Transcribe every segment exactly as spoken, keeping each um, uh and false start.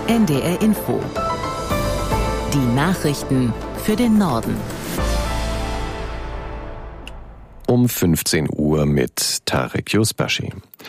N D R Info. Die Nachrichten für den Norden. Um fünfzehn Uhr mit Tarek Yusbashi.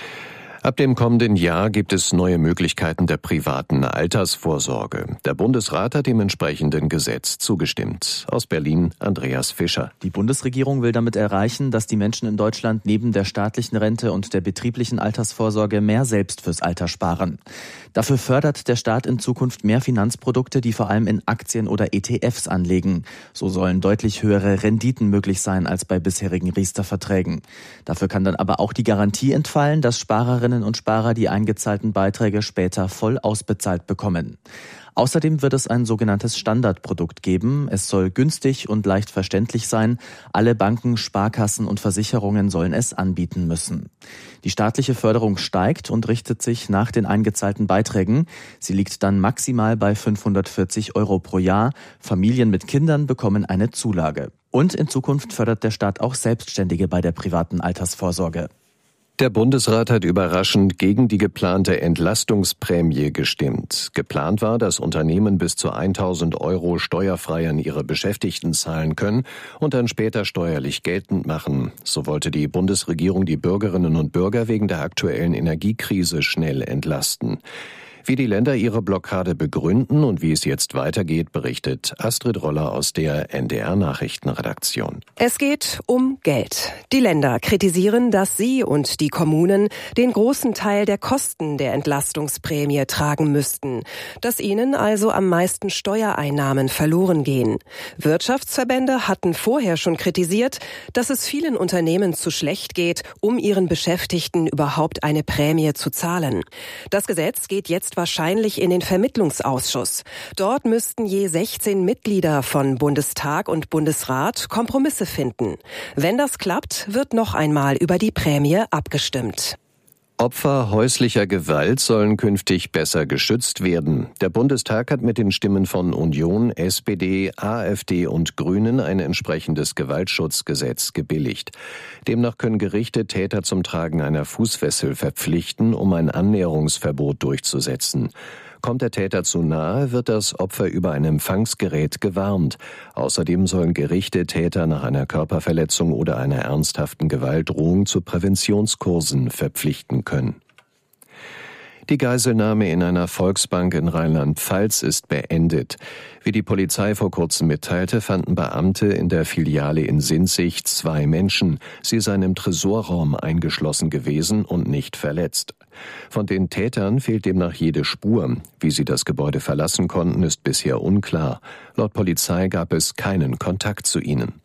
Ab dem kommenden Jahr gibt es neue Möglichkeiten der privaten Altersvorsorge. Der Bundesrat hat dem entsprechenden Gesetz zugestimmt. Aus Berlin Andreas Fischer. Die Bundesregierung will damit erreichen, dass die Menschen in Deutschland neben der staatlichen Rente und der betrieblichen Altersvorsorge mehr selbst fürs Alter sparen. Dafür fördert der Staat in Zukunft mehr Finanzprodukte, die vor allem in Aktien oder E T Fs anlegen. So sollen deutlich höhere Renditen möglich sein als bei bisherigen Riester-Verträgen. Dafür kann dann aber auch die Garantie entfallen, dass Sparerinnen und Sparer die eingezahlten Beiträge später voll ausbezahlt bekommen. Außerdem wird es ein sogenanntes Standardprodukt geben. Es soll günstig und leicht verständlich sein. Alle Banken, Sparkassen und Versicherungen sollen es anbieten müssen. Die staatliche Förderung steigt und richtet sich nach den eingezahlten Beiträgen. Sie liegt dann maximal bei fünfhundertvierzig Euro pro Jahr. Familien mit Kindern bekommen eine Zulage. Und in Zukunft fördert der Staat auch Selbstständige bei der privaten Altersvorsorge. Der Bundesrat hat überraschend gegen die geplante Entlastungsprämie gestimmt. Geplant war, dass Unternehmen bis zu tausend Euro steuerfrei an ihre Beschäftigten zahlen können und dann später steuerlich geltend machen. So wollte die Bundesregierung die Bürgerinnen und Bürger wegen der aktuellen Energiekrise schnell entlasten. Wie die Länder ihre Blockade begründen und wie es jetzt weitergeht, berichtet Astrid Roller aus der N D R-Nachrichtenredaktion. Es geht um Geld. Die Länder kritisieren, dass sie und die Kommunen den großen Teil der Kosten der Entlastungsprämie tragen müssten, dass ihnen also am meisten Steuereinnahmen verloren gehen. Wirtschaftsverbände hatten vorher schon kritisiert, dass es vielen Unternehmen zu schlecht geht, um ihren Beschäftigten überhaupt eine Prämie zu zahlen. Das Gesetz geht jetzt wahrscheinlich in den Vermittlungsausschuss. Dort müssten je sechzehn Mitglieder von Bundestag und Bundesrat Kompromisse finden. Wenn das klappt, wird noch einmal über die Prämie abgestimmt. Opfer häuslicher Gewalt sollen künftig besser geschützt werden. Der Bundestag hat mit den Stimmen von Union, S P D, AfD und Grünen ein entsprechendes Gewaltschutzgesetz gebilligt. Demnach können Gerichte Täter zum Tragen einer Fußfessel verpflichten, um ein Annäherungsverbot durchzusetzen. Kommt der Täter zu nahe, wird das Opfer über ein Empfangsgerät gewarnt. Außerdem sollen Gerichte Täter nach einer Körperverletzung oder einer ernsthaften Gewaltdrohung zu Präventionskursen verpflichten können. Die Geiselnahme in einer Volksbank in Rheinland-Pfalz ist beendet. Wie die Polizei vor kurzem mitteilte, fanden Beamte in der Filiale in Sinzig zwei Menschen. Sie seien im Tresorraum eingeschlossen gewesen und nicht verletzt. Von den Tätern fehlt demnach jede Spur. Wie sie das Gebäude verlassen konnten, ist bisher unklar. Laut Polizei gab es keinen Kontakt zu ihnen.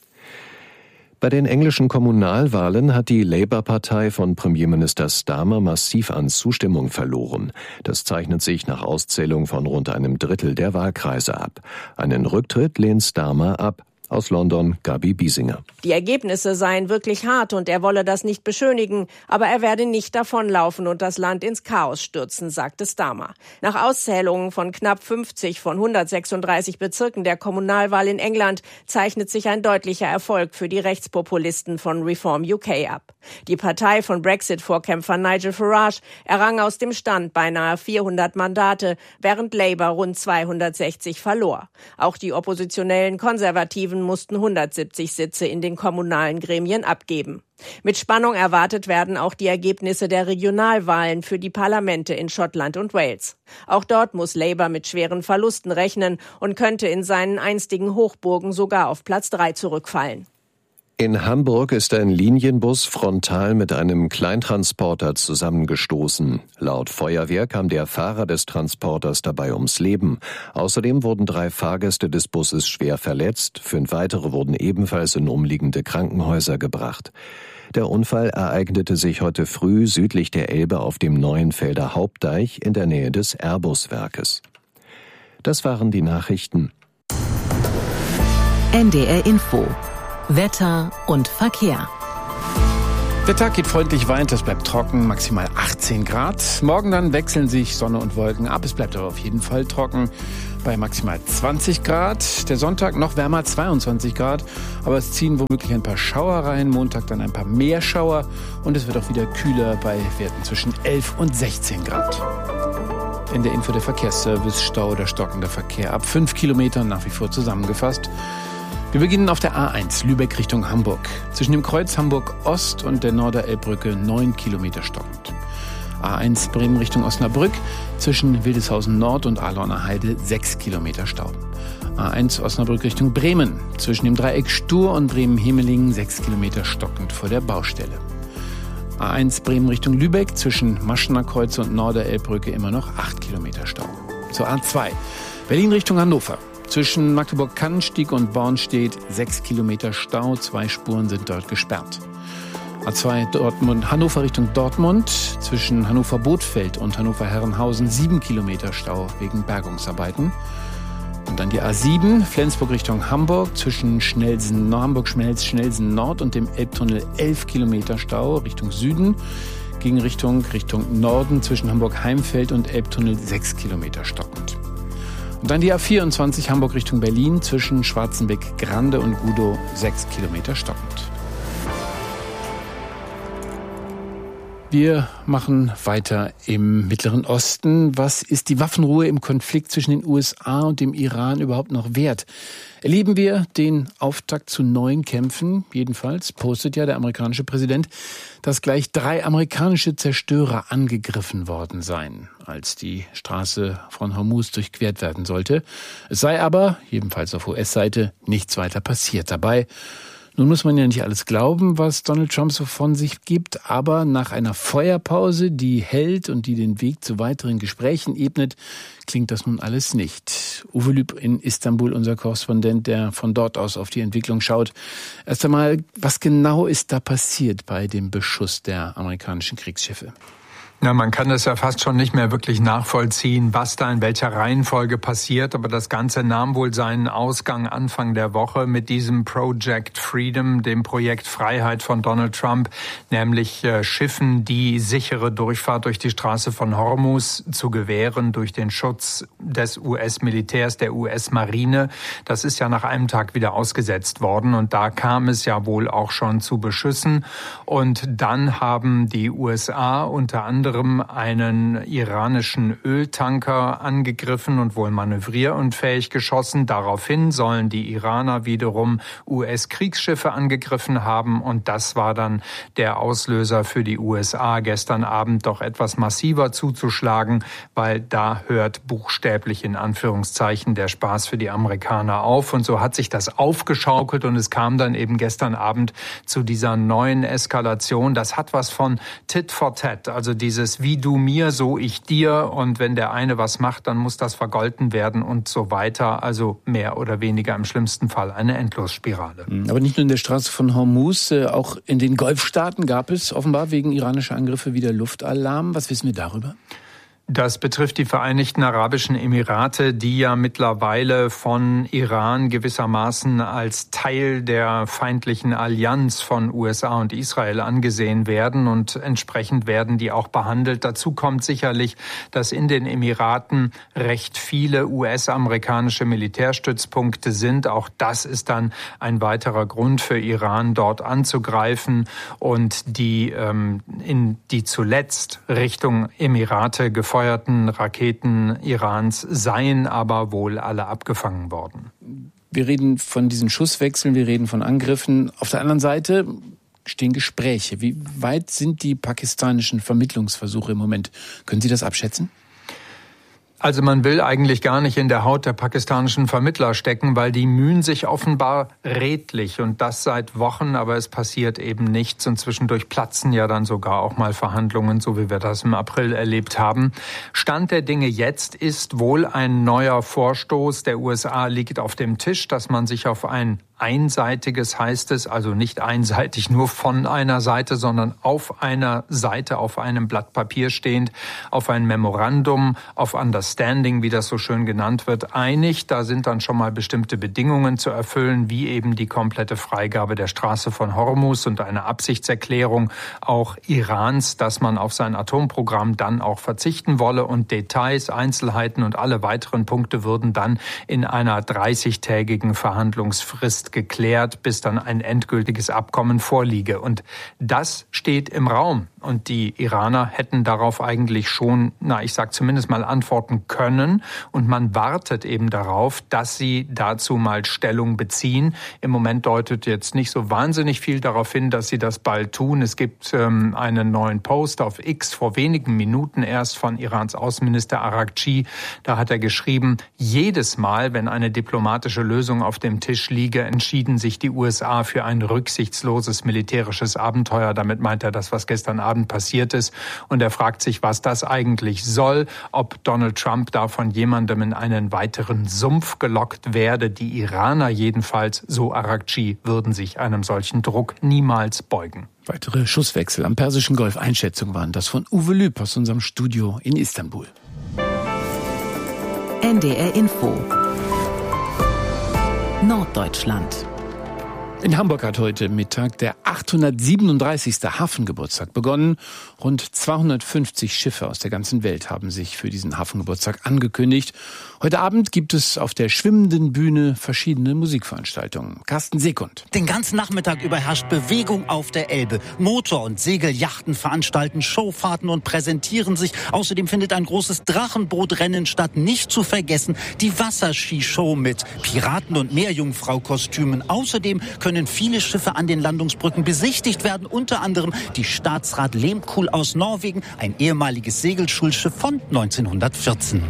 Bei den englischen Kommunalwahlen hat die Labour-Partei von Premierminister Starmer massiv an Zustimmung verloren. Das zeichnet sich nach Auszählung von rund einem Drittel der Wahlkreise ab. Einen Rücktritt lehnt Starmer ab. Aus London, Gabi Biesinger. Die Ergebnisse seien wirklich hart und er wolle das nicht beschönigen, aber er werde nicht davonlaufen und das Land ins Chaos stürzen, sagte Starmer. Nach Auszählungen von knapp fünfzig von hundertsechsunddreißig Bezirken der Kommunalwahl in England zeichnet sich ein deutlicher Erfolg für die Rechtspopulisten von Reform U K ab. Die Partei von Brexit-Vorkämpfer Nigel Farage errang aus dem Stand beinahe vierhundert Mandate, während Labour rund zweihundertsechzig verlor. Auch die oppositionellen Konservativen mussten hundertsiebzig Sitze in den kommunalen Gremien abgeben. Mit Spannung erwartet werden auch die Ergebnisse der Regionalwahlen für die Parlamente in Schottland und Wales. Auch dort muss Labour mit schweren Verlusten rechnen und könnte in seinen einstigen Hochburgen sogar auf Platz drei zurückfallen. In Hamburg ist ein Linienbus frontal mit einem Kleintransporter zusammengestoßen. Laut Feuerwehr kam der Fahrer des Transporters dabei ums Leben. Außerdem wurden drei Fahrgäste des Busses schwer verletzt. Fünf weitere wurden ebenfalls in umliegende Krankenhäuser gebracht. Der Unfall ereignete sich heute früh südlich der Elbe auf dem Neuenfelder Hauptdeich in der Nähe des Airbus-Werkes. Das waren die Nachrichten. N D R Info. Wetter und Verkehr. Der Tag geht freundlich weiter, es bleibt trocken, maximal achtzehn Grad. Morgen dann wechseln sich Sonne und Wolken ab, es bleibt aber auf jeden Fall trocken bei maximal zwanzig Grad. Der Sonntag noch wärmer, zweiundzwanzig Grad, aber es ziehen womöglich ein paar Schauer rein. Montag dann ein paar mehr Schauer und es wird auch wieder kühler bei Werten zwischen elf und sechzehn Grad. In der Info der Verkehrsservice Stau oder stockender Verkehr ab fünf Kilometern nach wie vor zusammengefasst. Wir beginnen auf der A eins, Lübeck Richtung Hamburg. Zwischen dem Kreuz Hamburg Ost und der Norderelbbrücke neun Kilometer stockend. A eins Bremen Richtung Osnabrück, zwischen Wildeshausen Nord und Ahlauner Heide sechs Kilometer Stau. A eins Osnabrück Richtung Bremen, zwischen dem Dreieck Stur und Bremen-Hemelingen sechs Kilometer stockend vor der Baustelle. A eins Bremen Richtung Lübeck, zwischen Maschener Kreuz und Norderelbbrücke immer noch acht Kilometer Stau. Zur A zwei, Berlin Richtung Hannover. Zwischen Magdeburg-Kannenstieg und Bornstedt sechs Kilometer Stau, zwei Spuren sind dort gesperrt. A zwei Dortmund, Hannover Richtung Dortmund, zwischen Hannover-Bothfeld und Hannover-Herrenhausen sieben Kilometer Stau wegen Bergungsarbeiten. Und dann die A sieben, Flensburg Richtung Hamburg, zwischen Schnellsen, Hamburg-Schnellsen Nord und dem Elbtunnel elf Kilometer Stau Richtung Süden. Gegenrichtung Richtung Norden zwischen Hamburg-Heimfeld und Elbtunnel sechs Kilometer stockend. Und dann die A vierundzwanzig, Hamburg Richtung Berlin, zwischen Schwarzenbeck-Grande und Gudow sechs Kilometer stockend. Wir machen weiter im Mittleren Osten. Was ist die Waffenruhe im Konflikt zwischen den U S A und dem Iran überhaupt noch wert? Erleben wir den Auftakt zu neuen Kämpfen? Jedenfalls postet ja der amerikanische Präsident, dass gleich drei amerikanische Zerstörer angegriffen worden seien, als die Straße von Hormuz durchquert werden sollte. Es sei aber, jedenfalls auf U S-Seite, nichts weiter passiert dabei. Nun muss man ja nicht alles glauben, was Donald Trump so von sich gibt, aber nach einer Feuerpause, die hält und die den Weg zu weiteren Gesprächen ebnet, klingt das nun alles nicht. Uwe Lüb in Istanbul, unser Korrespondent, der von dort aus auf die Entwicklung schaut. Erst einmal, was genau ist da passiert bei dem Beschuss der amerikanischen Kriegsschiffe? Ja, man kann das ja fast schon nicht mehr wirklich nachvollziehen, was da in welcher Reihenfolge passiert. Aber das Ganze nahm wohl seinen Ausgang Anfang der Woche mit diesem Project Freedom, dem Projekt Freiheit von Donald Trump, nämlich äh, Schiffen die sichere Durchfahrt durch die Straße von Hormuz zu gewähren durch den Schutz des U S-Militärs, der U S-Marine. Das ist ja nach einem Tag wieder ausgesetzt worden und da kam es ja wohl auch schon zu Beschüssen. Und dann haben die U S A unter anderem einen iranischen Öltanker angegriffen und wohl manövrierunfähig geschossen. Daraufhin sollen die Iraner wiederum U S-Kriegsschiffe angegriffen haben und das war dann der Auslöser für die U S A, gestern Abend doch etwas massiver zuzuschlagen, weil da hört buchstäblich in Anführungszeichen der Spaß für die Amerikaner auf. Und so hat sich das aufgeschaukelt und es kam dann eben gestern Abend zu dieser neuen Eskalation. Das hat was von Tit for Tat, also diese wie du mir, so ich dir und wenn der eine was macht, dann muss das vergolten werden und so weiter. Also mehr oder weniger im schlimmsten Fall eine Endlosspirale. Aber nicht nur in der Straße von Hormuz, auch in den Golfstaaten gab es offenbar wegen iranischer Angriffe wieder Luftalarm. Was wissen wir darüber? Das betrifft die Vereinigten Arabischen Emirate, die ja mittlerweile von Iran gewissermaßen als Teil der feindlichen Allianz von U S A und Israel angesehen werden und entsprechend werden die auch behandelt. Dazu kommt sicherlich, dass in den Emiraten recht viele U S-amerikanische Militärstützpunkte sind. Auch das ist dann ein weiterer Grund für Iran, dort anzugreifen und die ähm, in die zuletzt Richtung Emirate gefeuerten Raketen Irans seien aber wohl alle abgefangen worden. Wir reden von diesen Schusswechseln, wir reden von Angriffen. Auf der anderen Seite stehen Gespräche. Wie weit sind die pakistanischen Vermittlungsversuche im Moment? Können Sie das abschätzen? Also man will eigentlich gar nicht in der Haut der pakistanischen Vermittler stecken, weil die mühen sich offenbar redlich und das seit Wochen, aber es passiert eben nichts und zwischendurch platzen ja dann sogar auch mal Verhandlungen, so wie wir das im April erlebt haben. Stand der Dinge jetzt ist wohl ein neuer Vorstoß der U S A liegt auf dem Tisch, dass man sich auf ein einseitiges, heißt es, also nicht einseitig nur von einer Seite, sondern auf einer Seite, auf einem Blatt Papier stehend, auf ein Memorandum, auf Understanding Standing, wie das so schön genannt wird, einig. Da sind dann schon mal bestimmte Bedingungen zu erfüllen, wie eben die komplette Freigabe der Straße von Hormuz und eine Absichtserklärung auch Irans, dass man auf sein Atomprogramm dann auch verzichten wolle. Und Details, Einzelheiten und alle weiteren Punkte würden dann in einer dreißigtägigen Verhandlungsfrist geklärt, bis dann ein endgültiges Abkommen vorliege. Und das steht im Raum. Und die Iraner hätten darauf eigentlich schon, na, ich sag zumindest mal antworten können. Und man wartet eben darauf, dass sie dazu mal Stellung beziehen. Im Moment deutet jetzt nicht so wahnsinnig viel darauf hin, dass sie das bald tun. Es gibt ähm, einen neuen Post auf X vor wenigen Minuten erst von Irans Außenminister Araghchi. Da hat er geschrieben, jedes Mal, wenn eine diplomatische Lösung auf dem Tisch liege, entschieden sich die U S A für ein rücksichtsloses militärisches Abenteuer. Damit meint er das, was gestern Abend passiert ist. Und er fragt sich, was das eigentlich soll, ob Donald Trump da von jemandem in einen weiteren Sumpf gelockt werde. Die Iraner jedenfalls, so Araghchi, würden sich einem solchen Druck niemals beugen. Weitere Schusswechsel am Persischen Golf. Einschätzungen waren das von Uwe Lüb aus unserem Studio in Istanbul. N D R Info Norddeutschland. In Hamburg hat heute Mittag der achthundertsiebenunddreißigste Hafengeburtstag begonnen. Rund zweihundertfünfzig Schiffe aus der ganzen Welt haben sich für diesen Hafengeburtstag angekündigt. Heute Abend gibt es auf der schwimmenden Bühne verschiedene Musikveranstaltungen. Carsten Sekund. Den ganzen Nachmittag über herrscht Bewegung auf der Elbe. Motor- und Segelyachten veranstalten Showfahrten und präsentieren sich. Außerdem findet ein großes Drachenbootrennen statt. Nicht zu vergessen die Wasserskishow mit Piraten- und Meerjungfrau-Kostümen. Außerdem können viele Schiffe an den Landungsbrücken besichtigt werden. Unter anderem die Staatsrat Lehmkuhl aus Norwegen, ein ehemaliges Segelschulschiff von neunzehnhundertvierzehn.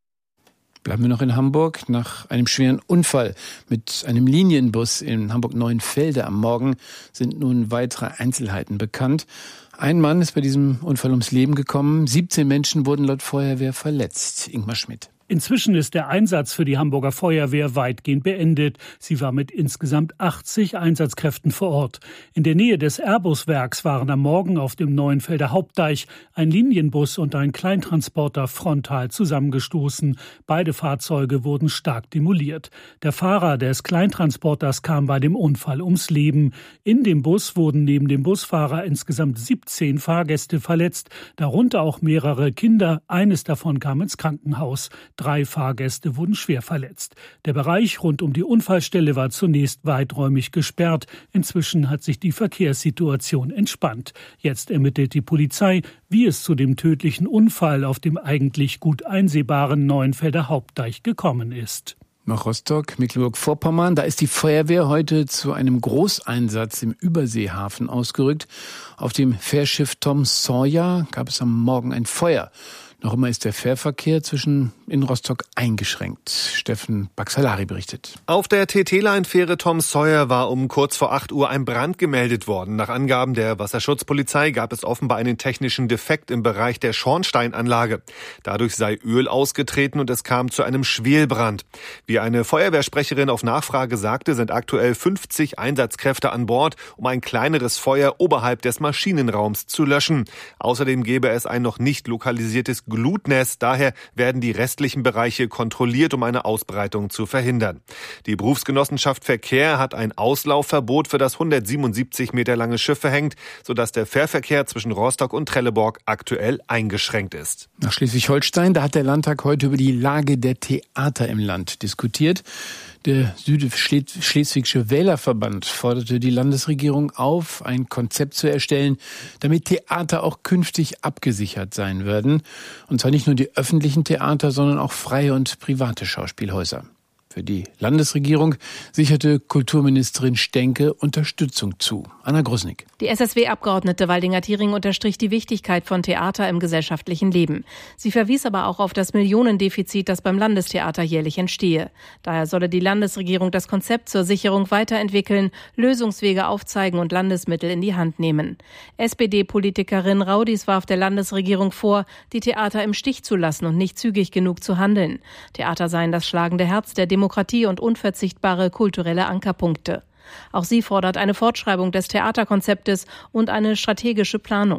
Bleiben wir noch in Hamburg. Nach einem schweren Unfall mit einem Linienbus in Hamburg-Neuenfelde am Morgen sind nun weitere Einzelheiten bekannt. Ein Mann ist bei diesem Unfall ums Leben gekommen. siebzehn Menschen wurden laut Feuerwehr verletzt. Ingmar Schmidt. Inzwischen ist der Einsatz für die Hamburger Feuerwehr weitgehend beendet. Sie war mit insgesamt achtzig Einsatzkräften vor Ort. In der Nähe des Airbus-Werks waren am Morgen auf dem Neuenfelder Hauptdeich ein Linienbus und ein Kleintransporter frontal zusammengestoßen. Beide Fahrzeuge wurden stark demoliert. Der Fahrer des Kleintransporters kam bei dem Unfall ums Leben. In dem Bus wurden neben dem Busfahrer insgesamt siebzehn Fahrgäste verletzt, darunter auch mehrere Kinder. Eines davon kam ins Krankenhaus. Drei Fahrgäste wurden schwer verletzt. Der Bereich rund um die Unfallstelle war zunächst weiträumig gesperrt. Inzwischen hat sich die Verkehrssituation entspannt. Jetzt ermittelt die Polizei, wie es zu dem tödlichen Unfall auf dem eigentlich gut einsehbaren Neuenfelder Hauptdeich gekommen ist. Nach Rostock, Mecklenburg-Vorpommern, da ist die Feuerwehr heute zu einem Großeinsatz im Überseehafen ausgerückt. Auf dem Fährschiff Tom Sawyer gab es am Morgen ein Feuer. Noch immer ist der Fährverkehr zwischen in Rostock eingeschränkt. Steffen Baxalari berichtet. Auf der T T-Line-Fähre Tom Sawyer war um kurz vor acht Uhr ein Brand gemeldet worden. Nach Angaben der Wasserschutzpolizei gab es offenbar einen technischen Defekt im Bereich der Schornsteinanlage. Dadurch sei Öl ausgetreten und es kam zu einem Schwelbrand. Wie eine Feuerwehrsprecherin auf Nachfrage sagte, sind aktuell fünfzig Einsatzkräfte an Bord, um ein kleineres Feuer oberhalb des Maschinenraums zu löschen. Außerdem gäbe es ein noch nicht lokalisiertes Glutnest. Daher werden die restlichen Bereiche kontrolliert, um eine Ausbreitung zu verhindern. Die Berufsgenossenschaft Verkehr hat ein Auslaufverbot für das hundertsiebenundsiebzig Meter lange Schiff verhängt, sodass der Fährverkehr zwischen Rostock und Trelleborg aktuell eingeschränkt ist. Nach Schleswig-Holstein, da hat der Landtag heute über die Lage der Theater im Land diskutiert. Der Südschleswigsche Wählerverband forderte die Landesregierung auf, ein Konzept zu erstellen, damit Theater auch künftig abgesichert sein werden. Und zwar nicht nur die öffentlichen Theater, sondern auch freie und private Schauspielhäuser. Für die Landesregierung sicherte Kulturministerin Stenke Unterstützung zu. Anna Grusnick. Die S S W-Abgeordnete Waldinger Thiering unterstrich die Wichtigkeit von Theater im gesellschaftlichen Leben. Sie verwies aber auch auf das Millionendefizit, das beim Landestheater jährlich entstehe. Daher solle die Landesregierung das Konzept zur Sicherung weiterentwickeln, Lösungswege aufzeigen und Landesmittel in die Hand nehmen. S P D-Politikerin Raudis warf der Landesregierung vor, die Theater im Stich zu lassen und nicht zügig genug zu handeln. Theater seien das schlagende Herz der Demokratie. Demokratie und unverzichtbare kulturelle Ankerpunkte. Auch sie fordert eine Fortschreibung des Theaterkonzeptes und eine strategische Planung.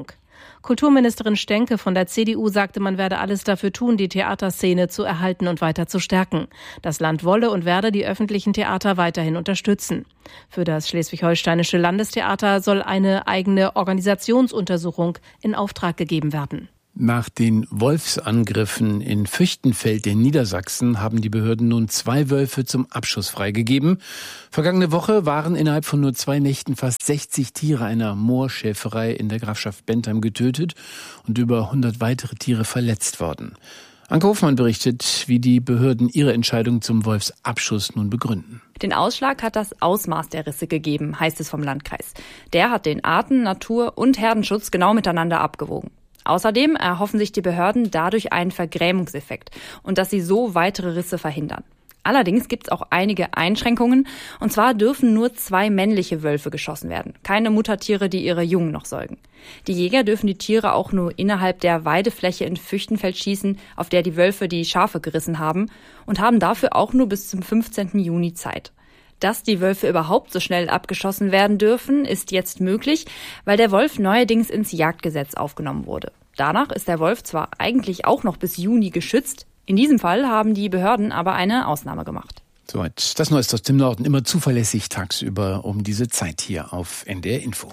Kulturministerin Stenke von der C D U sagte, man werde alles dafür tun, die Theaterszene zu erhalten und weiter zu stärken. Das Land wolle und werde die öffentlichen Theater weiterhin unterstützen. Für das Schleswig-Holsteinische Landestheater soll eine eigene Organisationsuntersuchung in Auftrag gegeben werden. Nach den Wolfsangriffen in Füchtenfeld in Niedersachsen haben die Behörden nun zwei Wölfe zum Abschuss freigegeben. Vergangene Woche waren innerhalb von nur zwei Nächten fast sechzig Tiere einer Moorschäferei in der Grafschaft Bentheim getötet und über hundert weitere Tiere verletzt worden. Anke Hofmann berichtet, wie die Behörden ihre Entscheidung zum Wolfsabschuss nun begründen. Den Ausschlag hat das Ausmaß der Risse gegeben, heißt es vom Landkreis. Der hat den Arten-, Natur- und Herdenschutz genau miteinander abgewogen. Außerdem erhoffen sich die Behörden dadurch einen Vergrämungseffekt und dass sie so weitere Risse verhindern. Allerdings gibt es auch einige Einschränkungen. Und zwar dürfen nur zwei männliche Wölfe geschossen werden, keine Muttertiere, die ihre Jungen noch säugen. Die Jäger dürfen die Tiere auch nur innerhalb der Weidefläche in Füchtenfeld schießen, auf der die Wölfe die Schafe gerissen haben, und haben dafür auch nur bis zum fünfzehnten Juni Zeit. Dass die Wölfe überhaupt so schnell abgeschossen werden dürfen, ist jetzt möglich, weil der Wolf neuerdings ins Jagdgesetz aufgenommen wurde. Danach ist der Wolf zwar eigentlich auch noch bis Juni geschützt, in diesem Fall haben die Behörden aber eine Ausnahme gemacht. Soweit das Neueste aus dem Norden, immer zuverlässig tagsüber um diese Zeit hier auf N D R Info.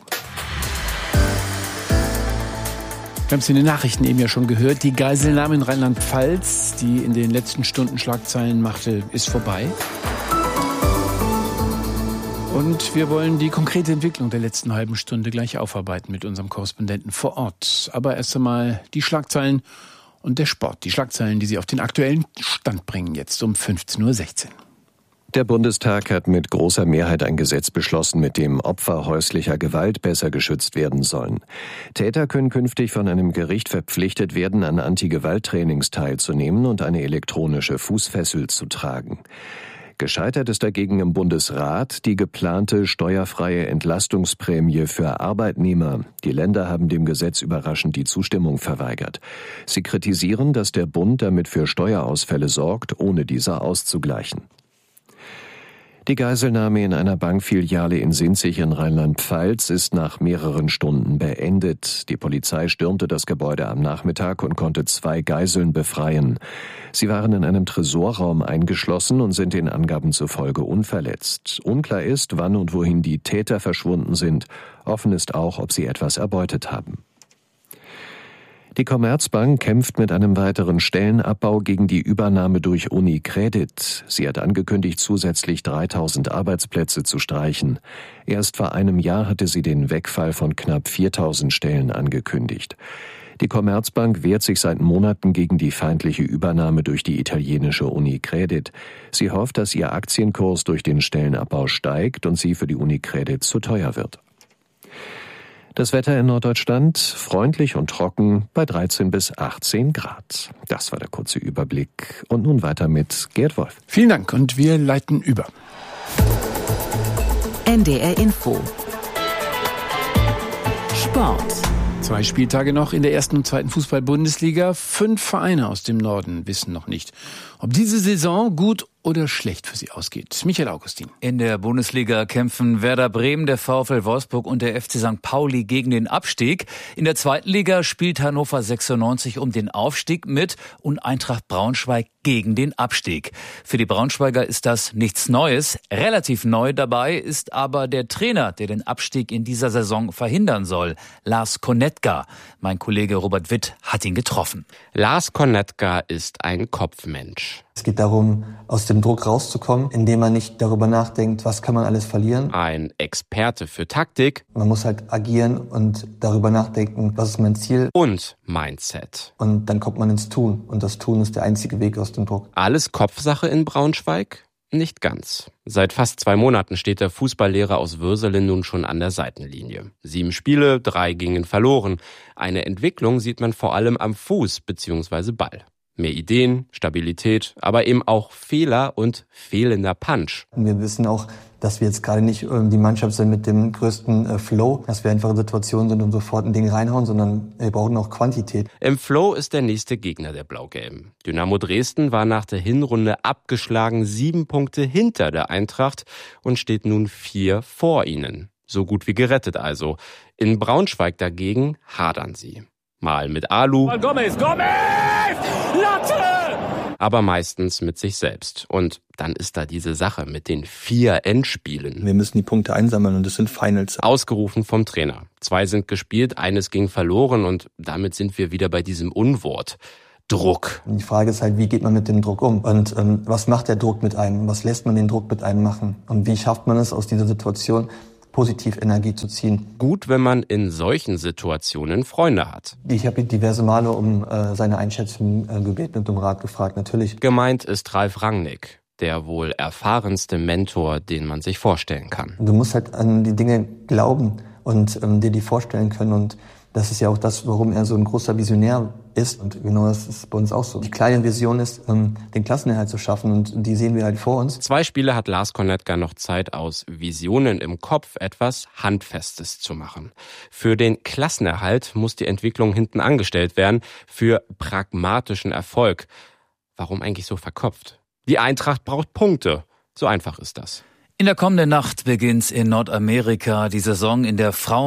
Wir haben es in den Nachrichten eben ja schon gehört, die Geiselnahme in Rheinland-Pfalz, die in den letzten Stunden Schlagzeilen machte, ist vorbei. Und wir wollen die konkrete Entwicklung der letzten halben Stunde gleich aufarbeiten mit unserem Korrespondenten vor Ort. Aber erst einmal die Schlagzeilen und der Sport. Die Schlagzeilen, die Sie auf den aktuellen Stand bringen, jetzt um fünfzehn Uhr sechzehn. Der Bundestag hat mit großer Mehrheit ein Gesetz beschlossen, mit dem Opfer häuslicher Gewalt besser geschützt werden sollen. Täter können künftig von einem Gericht verpflichtet werden, an Anti-Gewalt-Trainings teilzunehmen und eine elektronische Fußfessel zu tragen. Gescheitert ist dagegen im Bundesrat die geplante steuerfreie Entlastungsprämie für Arbeitnehmer. Die Länder haben dem Gesetz überraschend die Zustimmung verweigert. Sie kritisieren, dass der Bund damit für Steuerausfälle sorgt, ohne diese auszugleichen. Die Geiselnahme in einer Bankfiliale in Sinzig in Rheinland-Pfalz ist nach mehreren Stunden beendet. Die Polizei stürmte das Gebäude am Nachmittag und konnte zwei Geiseln befreien. Sie waren in einem Tresorraum eingeschlossen und sind den Angaben zufolge unverletzt. Unklar ist, wann und wohin die Täter verschwunden sind. Offen ist auch, ob sie etwas erbeutet haben. Die Commerzbank kämpft mit einem weiteren Stellenabbau gegen die Übernahme durch UniCredit. Sie hat angekündigt, zusätzlich dreitausend Arbeitsplätze zu streichen. Erst vor einem Jahr hatte sie den Wegfall von knapp viertausend Stellen angekündigt. Die Commerzbank wehrt sich seit Monaten gegen die feindliche Übernahme durch die italienische UniCredit. Sie hofft, dass ihr Aktienkurs durch den Stellenabbau steigt und sie für die UniCredit zu teuer wird. Das Wetter in Norddeutschland freundlich und trocken bei dreizehn bis achtzehn Grad. Das war der kurze Überblick. Und nun weiter mit Gerd Wolf. Vielen Dank und wir leiten über. N D R Info. Sport. Zwei Spieltage noch in der ersten und zweiten Fußball-Bundesliga. Fünf Vereine aus dem Norden wissen noch nicht, ob diese Saison gut oder schlecht für sie ausgeht. Michael Augustin. In der Bundesliga kämpfen Werder Bremen, der VfL Wolfsburg und der F C Sankt Pauli gegen den Abstieg. In der zweiten Liga spielt Hannover sechsundneunzig um den Aufstieg mit und Eintracht Braunschweig gegen den Abstieg. Für die Braunschweiger ist das nichts Neues. Relativ neu dabei ist aber der Trainer, der den Abstieg in dieser Saison verhindern soll, Lars Konetka. Mein Kollege Robert Witt hat ihn getroffen. Lars Konetka ist ein Kopfmensch. Es geht darum, aus dem Druck rauszukommen, indem man nicht darüber nachdenkt, was kann man alles verlieren. Ein Experte für Taktik. Man muss halt agieren und darüber nachdenken, was ist mein Ziel. Und Mindset. Und dann kommt man ins Tun. Und das Tun ist der einzige Weg aus dem Druck. Alles Kopfsache in Braunschweig? Nicht ganz. Seit fast zwei Monaten steht der Fußballlehrer aus Würselen nun schon an der Seitenlinie. Sieben Spiele, drei gingen verloren. Eine Entwicklung sieht man vor allem am Fuß bzw. Ball. Mehr Ideen, Stabilität, aber eben auch Fehler und fehlender Punch. Wir wissen auch, dass wir jetzt gerade nicht die Mannschaft sind mit dem größten Flow, dass wir einfach in Situationen sind und sofort ein Ding reinhauen, sondern wir brauchen auch Quantität. Im Flow ist der nächste Gegner der Blau-Gelben. Dynamo Dresden war nach der Hinrunde abgeschlagen sieben Punkte hinter der Eintracht und steht nun vier vor ihnen. So gut wie gerettet also. In Braunschweig dagegen hadern sie. Mal mit Alu, Gomez, Gomez! Latte! aber meistens mit sich selbst. Und dann ist da diese Sache mit den vier Endspielen. Wir müssen die Punkte einsammeln und es sind Finals. Ausgerufen vom Trainer. Zwei sind gespielt, eines ging verloren und damit sind wir wieder bei diesem Unwort. Druck. Die Frage ist halt, wie geht man mit dem Druck um? Und ähm, was macht der Druck mit einem? Was lässt man den Druck mit einem machen? Und wie schafft man es aus dieser Situation, positiv Energie zu ziehen? Gut, wenn man in solchen Situationen Freunde hat. Ich habe ihn diverse Male um äh, seine Einschätzung äh, gebeten und um Rat gefragt, natürlich. Gemeint ist Ralf Rangnick, der wohl erfahrenste Mentor, den man sich vorstellen kann. Du musst halt an die Dinge glauben und ähm, dir die vorstellen können. Und das ist ja auch das, warum er so ein großer Visionär ist. Und genau das ist bei uns auch so. Die kleine Vision ist, ähm, den Klassenerhalt zu schaffen und die sehen wir halt vor uns. Zwei Spiele hat Lars Kornetka noch Zeit, aus Visionen im Kopf etwas Handfestes zu machen. Für den Klassenerhalt muss die Entwicklung hinten angestellt werden, für pragmatischen Erfolg. Warum eigentlich so verkopft? Die Eintracht braucht Punkte. So einfach ist das. In der kommenden Nacht beginnt in Nordamerika die Saison in der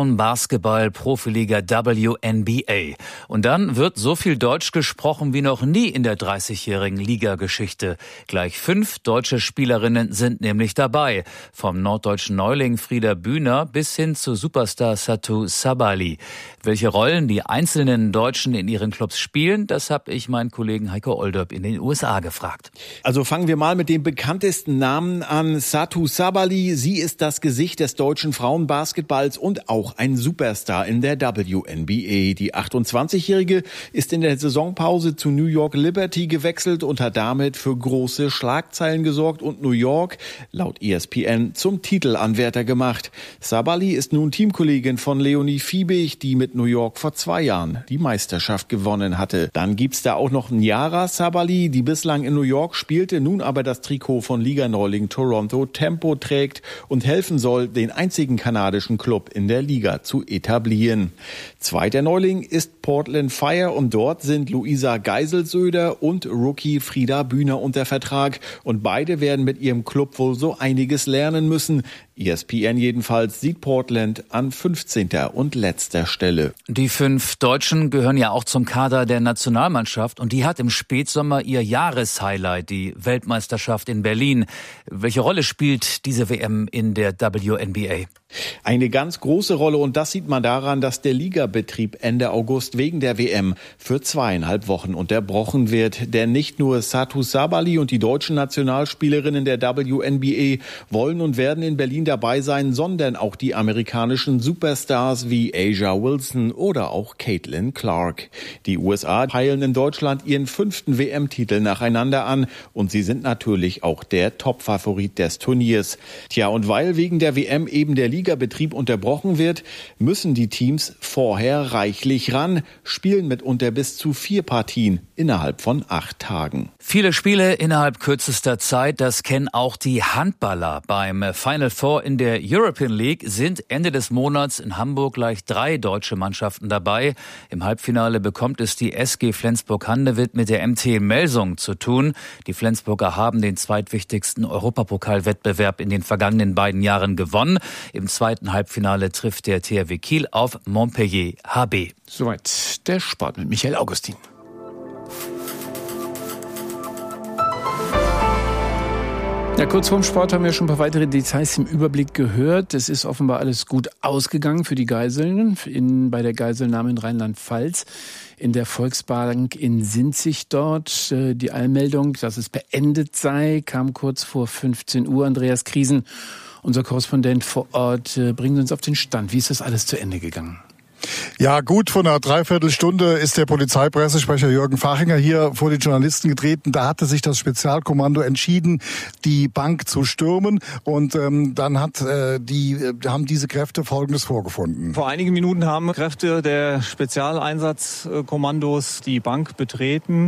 Frauenbasketball-Profiliga W N B A. Und dann wird so viel Deutsch gesprochen wie noch nie in der dreißigjährigen Ligageschichte. Gleich fünf deutsche Spielerinnen sind nämlich dabei. Vom norddeutschen Neuling Frieda Bühner bis hin zu Superstar Satou Sabali. Welche Rollen die einzelnen Deutschen in ihren Clubs spielen, das habe ich meinen Kollegen Heiko Olderb in den U S A gefragt. Also fangen wir mal mit dem bekanntesten Namen an, Satou Sabali. Sie ist das Gesicht des deutschen Frauenbasketballs und auch ein Superstar in der W N B A. Die achtundzwanzigjährige ist in der Saisonpause zu New York Liberty gewechselt und hat damit für große Schlagzeilen gesorgt und New York, laut E S P N, zum Titelanwärter gemacht. Sabali ist nun Teamkollegin von Leonie Fiebig, die mit New York vor zwei Jahren die Meisterschaft gewonnen hatte. Dann gibt's da auch noch Nyara Sabali, die bislang in New York spielte, nun aber das Trikot von Liganeuling Toronto Tempo trägt und helfen soll, den einzigen kanadischen Club in der Liga zu etablieren. Zweiter Neuling ist Portland Fire und dort sind Luisa Geiselsöder und Rookie Frieda Bühner unter Vertrag und beide werden mit ihrem Club wohl so einiges lernen müssen. E S P N jedenfalls sieht Portland an fünfzehnter und letzter Stelle. Die fünf Deutschen gehören ja auch zum Kader der Nationalmannschaft und die hat im Spätsommer ihr Jahreshighlight, die Weltmeisterschaft in Berlin. Welche Rolle spielt diese W M in der W N B A? Eine ganz große Rolle und das sieht man daran, dass der Ligabetrieb Ende August wegen der W M für zweieinhalb Wochen unterbrochen wird. Denn nicht nur Satou Sabali und die deutschen Nationalspielerinnen der W N B A wollen und werden in Berlin dabei sein, sondern auch die amerikanischen Superstars wie Asia Wilson oder auch Caitlin Clark. Die U S A peilen in Deutschland ihren fünften W M-Titel nacheinander an und sie sind natürlich auch der Top-Favorit des Turniers. Tja, und weil wegen der W M eben der Ligabetrieb unterbrochen wird, müssen die Teams vorher reichlich ran, spielen mitunter bis zu vier Partien innerhalb von acht Tagen. Viele Spiele innerhalb kürzester Zeit, das kennen auch die Handballer. Beim Final Four in der European League sind Ende des Monats in Hamburg gleich drei deutsche Mannschaften dabei. Im Halbfinale bekommt es die S G Flensburg-Handewitt mit der M T Melsung zu tun. Die Flensburger haben den zweitwichtigsten Europapokalwettbewerb in den vergangenen beiden Jahren gewonnen. Im zweiten Halbfinale trifft der T H W Kiel auf Montpellier H B. Soweit der Sport mit Michael Augustin. Ja, kurz vorm Sport haben wir schon ein paar weitere Details im Überblick gehört. Es ist offenbar alles gut ausgegangen für die Geiseln in, bei der Geiselnahme in Rheinland-Pfalz. In der Volksbank in Sinzig dort. Die Allmeldung, dass es beendet sei, kam kurz vor fünfzehn Uhr. Andreas Kriesen, unser Korrespondent vor Ort, bringt uns auf den Stand. Wie ist das alles zu Ende gegangen? Ja, gut, vor einer Dreiviertelstunde ist der Polizeipressesprecher Jürgen Fachinger hier vor die Journalisten getreten. Da hatte sich das Spezialkommando entschieden, die Bank zu stürmen. Und ähm, dann hat äh, die äh, haben diese Kräfte Folgendes vorgefunden. Vor einigen Minuten haben Kräfte der Spezialeinsatzkommandos die Bank betreten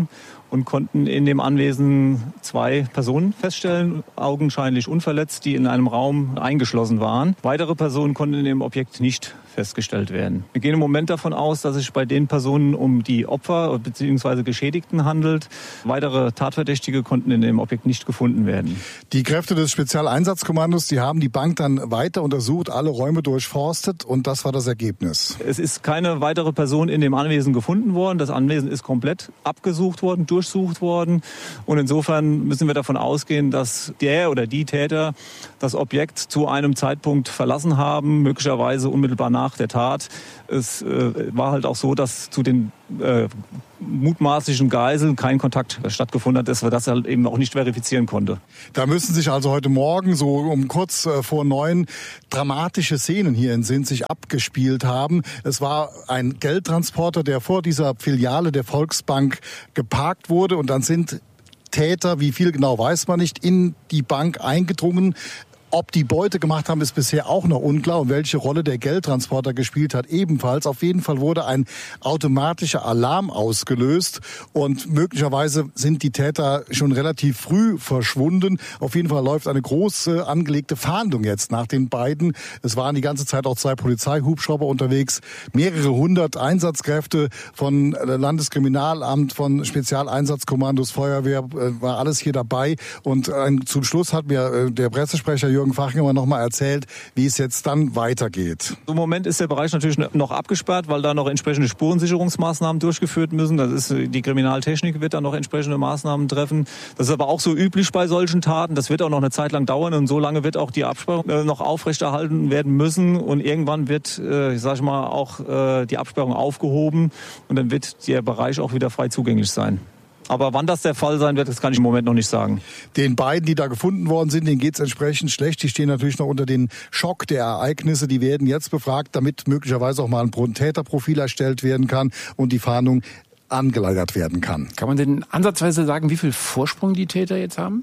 und konnten in dem Anwesen zwei Personen feststellen, augenscheinlich unverletzt, die in einem Raum eingeschlossen waren. Weitere Personen konnten in dem Objekt nicht festgestellt werden. Wir gehen im Moment davon aus, dass es sich bei den Personen um die Opfer bzw. Geschädigten handelt. Weitere Tatverdächtige konnten in dem Objekt nicht gefunden werden. Die Kräfte des Spezialeinsatzkommandos, die haben die Bank dann weiter untersucht, alle Räume durchforstet und das war das Ergebnis. Es ist keine weitere Person in dem Anwesen gefunden worden. Das Anwesen ist komplett abgesucht worden, durchsucht worden und insofern müssen wir davon ausgehen, dass der oder die Täter das Objekt zu einem Zeitpunkt verlassen haben, möglicherweise unmittelbar nach der Tat. Es äh, war halt auch so, dass zu den äh, mutmaßlichen Geiseln kein Kontakt stattgefunden hat, dass wir das halt eben auch nicht verifizieren konnte. Da müssen sich also heute Morgen so um kurz äh, vor neun dramatische Szenen hier in Sinzig abgespielt haben. Es war ein Geldtransporter, der vor dieser Filiale der Volksbank geparkt wurde und dann sind Täter, wie viel genau weiß man nicht, in die Bank eingedrungen. Ob die Beute gemacht haben, ist bisher auch noch unklar und welche Rolle der Geldtransporter gespielt hat ebenfalls. Auf jeden Fall wurde ein automatischer Alarm ausgelöst und möglicherweise sind die Täter schon relativ früh verschwunden. Auf jeden Fall läuft eine große angelegte Fahndung jetzt nach den beiden. Es waren die ganze Zeit auch zwei Polizeihubschrauber unterwegs, mehrere hundert Einsatzkräfte von Landeskriminalamt, von Spezialeinsatzkommandos, Feuerwehr, war alles hier dabei. Und zum Schluss hat mir der Pressesprecher Jürgen Fachinger noch mal erzählt, wie es jetzt dann weitergeht. Im Moment ist der Bereich natürlich noch abgesperrt, weil da noch entsprechende Spurensicherungsmaßnahmen durchgeführt müssen. Das ist, die Kriminaltechnik wird da noch entsprechende Maßnahmen treffen. Das ist aber auch so üblich bei solchen Taten. Das wird auch noch eine Zeit lang dauern und so lange wird auch die Absperrung noch aufrechterhalten werden müssen und irgendwann wird, ich sage mal, auch die Absperrung aufgehoben und dann wird der Bereich auch wieder frei zugänglich sein. Aber wann das der Fall sein wird, das kann ich im Moment noch nicht sagen. Den beiden, die da gefunden worden sind, denen geht es entsprechend schlecht. Die stehen natürlich noch unter den Schock der Ereignisse. Die werden jetzt befragt, damit möglicherweise auch mal ein Täterprofil erstellt werden kann und die Fahndung angeleiert werden kann. Kann man denn ansatzweise sagen, wie viel Vorsprung die Täter jetzt haben?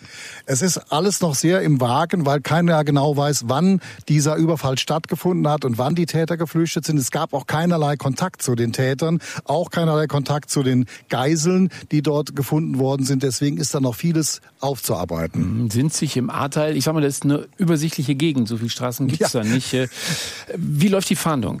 Es ist alles noch sehr im Wagen, weil keiner genau weiß, wann dieser Überfall stattgefunden hat und wann die Täter geflüchtet sind. Es gab auch keinerlei Kontakt zu den Tätern, auch keinerlei Kontakt zu den Geiseln, die dort gefunden worden sind. Deswegen ist da noch vieles aufzuarbeiten. Sinzig im Ahrtal, ich sag mal, das ist eine übersichtliche Gegend. So viele Straßen gibt's ja da nicht. Wie läuft die Fahndung?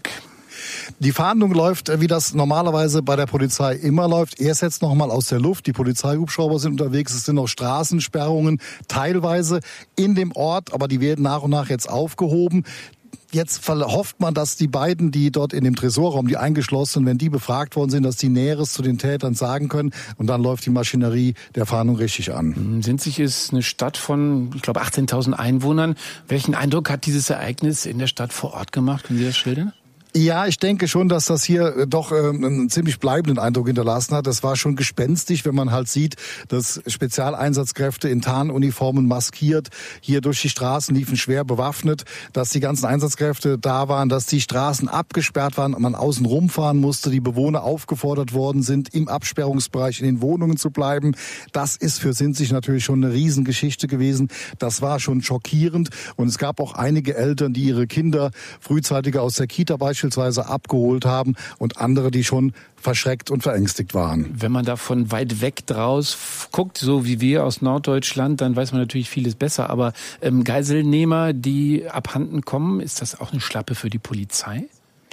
Die Fahndung läuft, wie das normalerweise bei der Polizei immer läuft. Erst jetzt noch mal aus der Luft. Die Polizeihubschrauber sind unterwegs. Es sind noch Straßensperrungen teilweise in dem Ort, aber die werden nach und nach jetzt aufgehoben. Jetzt hofft man, dass die beiden, die dort in dem Tresorraum, die eingeschlossen sind, wenn die befragt worden sind, dass die Näheres zu den Tätern sagen können. Und dann läuft die Maschinerie der Fahndung richtig an. Sinzig ist eine Stadt von, ich glaube, achtzehntausend Einwohnern. Welchen Eindruck hat dieses Ereignis in der Stadt vor Ort gemacht? Können Sie das schildern? Ja, ich denke schon, dass das hier doch ähm, einen ziemlich bleibenden Eindruck hinterlassen hat. Das war schon gespenstisch, wenn man halt sieht, dass Spezialeinsatzkräfte in Tarnuniformen maskiert hier durch die Straßen liefen, schwer bewaffnet, dass die ganzen Einsatzkräfte da waren, dass die Straßen abgesperrt waren, man außen rumfahren musste, die Bewohner aufgefordert worden sind, im Absperrungsbereich in den Wohnungen zu bleiben. Das ist für Sinzig natürlich schon eine Riesengeschichte gewesen. Das war schon schockierend und es gab auch einige Eltern, die ihre Kinder frühzeitig aus der Kita beispielsweise beispielsweise abgeholt haben und andere, die schon verschreckt und verängstigt waren. Wenn man da von weit weg draus guckt, so wie wir aus Norddeutschland, dann weiß man natürlich vieles besser. Aber ähm, Geiselnehmer, die abhanden kommen, ist das auch eine Schlappe für die Polizei?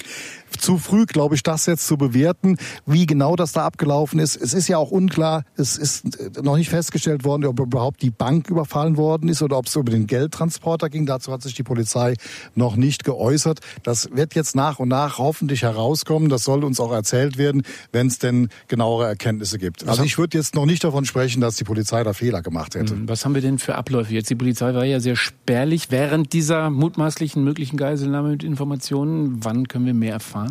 Zu früh, glaube ich, das jetzt zu bewerten, wie genau das da abgelaufen ist. Es ist ja auch unklar, es ist noch nicht festgestellt worden, ob überhaupt die Bank überfallen worden ist oder ob es über den Geldtransporter ging. Dazu hat sich die Polizei noch nicht geäußert. Das wird jetzt nach und nach hoffentlich herauskommen. Das soll uns auch erzählt werden, wenn es denn genauere Erkenntnisse gibt. Also ich würde jetzt noch nicht davon sprechen, dass die Polizei da Fehler gemacht hätte. Was haben wir denn für Abläufe jetzt? Die Polizei war ja sehr spärlich während dieser mutmaßlichen möglichen Geiselnahme mit Informationen. Wann können wir mehr erfahren?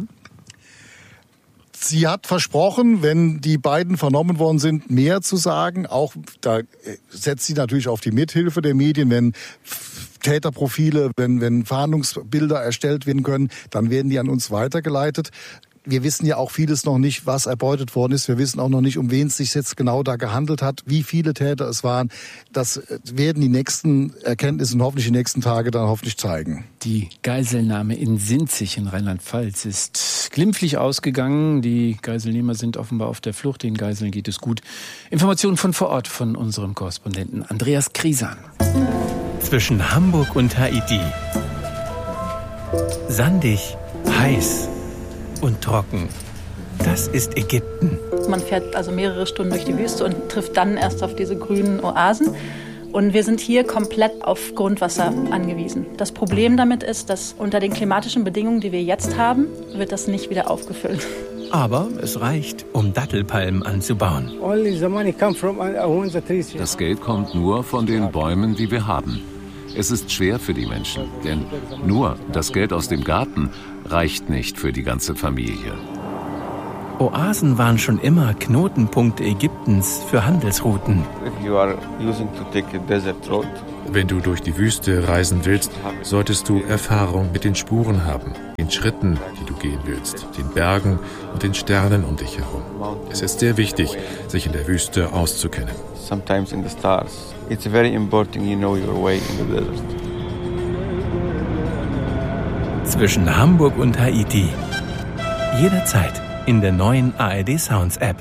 Sie hat versprochen, wenn die beiden vernommen worden sind, mehr zu sagen. Auch da setzt sie natürlich auf die Mithilfe der Medien, wenn Täterprofile, wenn, wenn Fahndungsbilder erstellt werden können, dann werden die an uns weitergeleitet. wir wissen ja auch vieles noch nicht, was erbeutet worden ist. Wir wissen auch noch nicht, um wen es sich jetzt genau da gehandelt hat, wie viele Täter es waren. Das werden die nächsten Erkenntnisse und hoffentlich die nächsten Tage dann hoffentlich zeigen. Die Geiselnahme in Sinzig in Rheinland-Pfalz ist glimpflich ausgegangen. Die Geiselnehmer sind offenbar auf der Flucht. Den Geiseln geht es gut. Informationen von vor Ort von unserem Korrespondenten Andreas Kriesan. Zwischen Hamburg und Haiti. Sandig, heiß und trocken. Das ist Ägypten. Man fährt also mehrere Stunden durch die Wüste und trifft dann erst auf diese grünen Oasen. Und wir sind hier komplett auf Grundwasser angewiesen. Das Problem damit ist, dass unter den klimatischen Bedingungen, die wir jetzt haben, wird das nicht wieder aufgefüllt. Aber es reicht, um Dattelpalmen anzubauen. Das Geld kommt nur von den Bäumen, die wir haben. Es ist schwer für die Menschen, denn nur das Geld aus dem Garten reicht nicht für die ganze Familie. Oasen waren schon immer Knotenpunkte Ägyptens für Handelsrouten. Wenn du durch die Wüste reisen willst, solltest du Erfahrung mit den Spuren haben, den Schritten, die du gehen willst, den Bergen und den Sternen um dich herum. Es ist sehr wichtig, sich in der Wüste auszukennen. Sometimes in the stars. It's very important you know your way in the desert. Zwischen Hamburg und Haiti. Jederzeit in der neuen A R D Sounds App.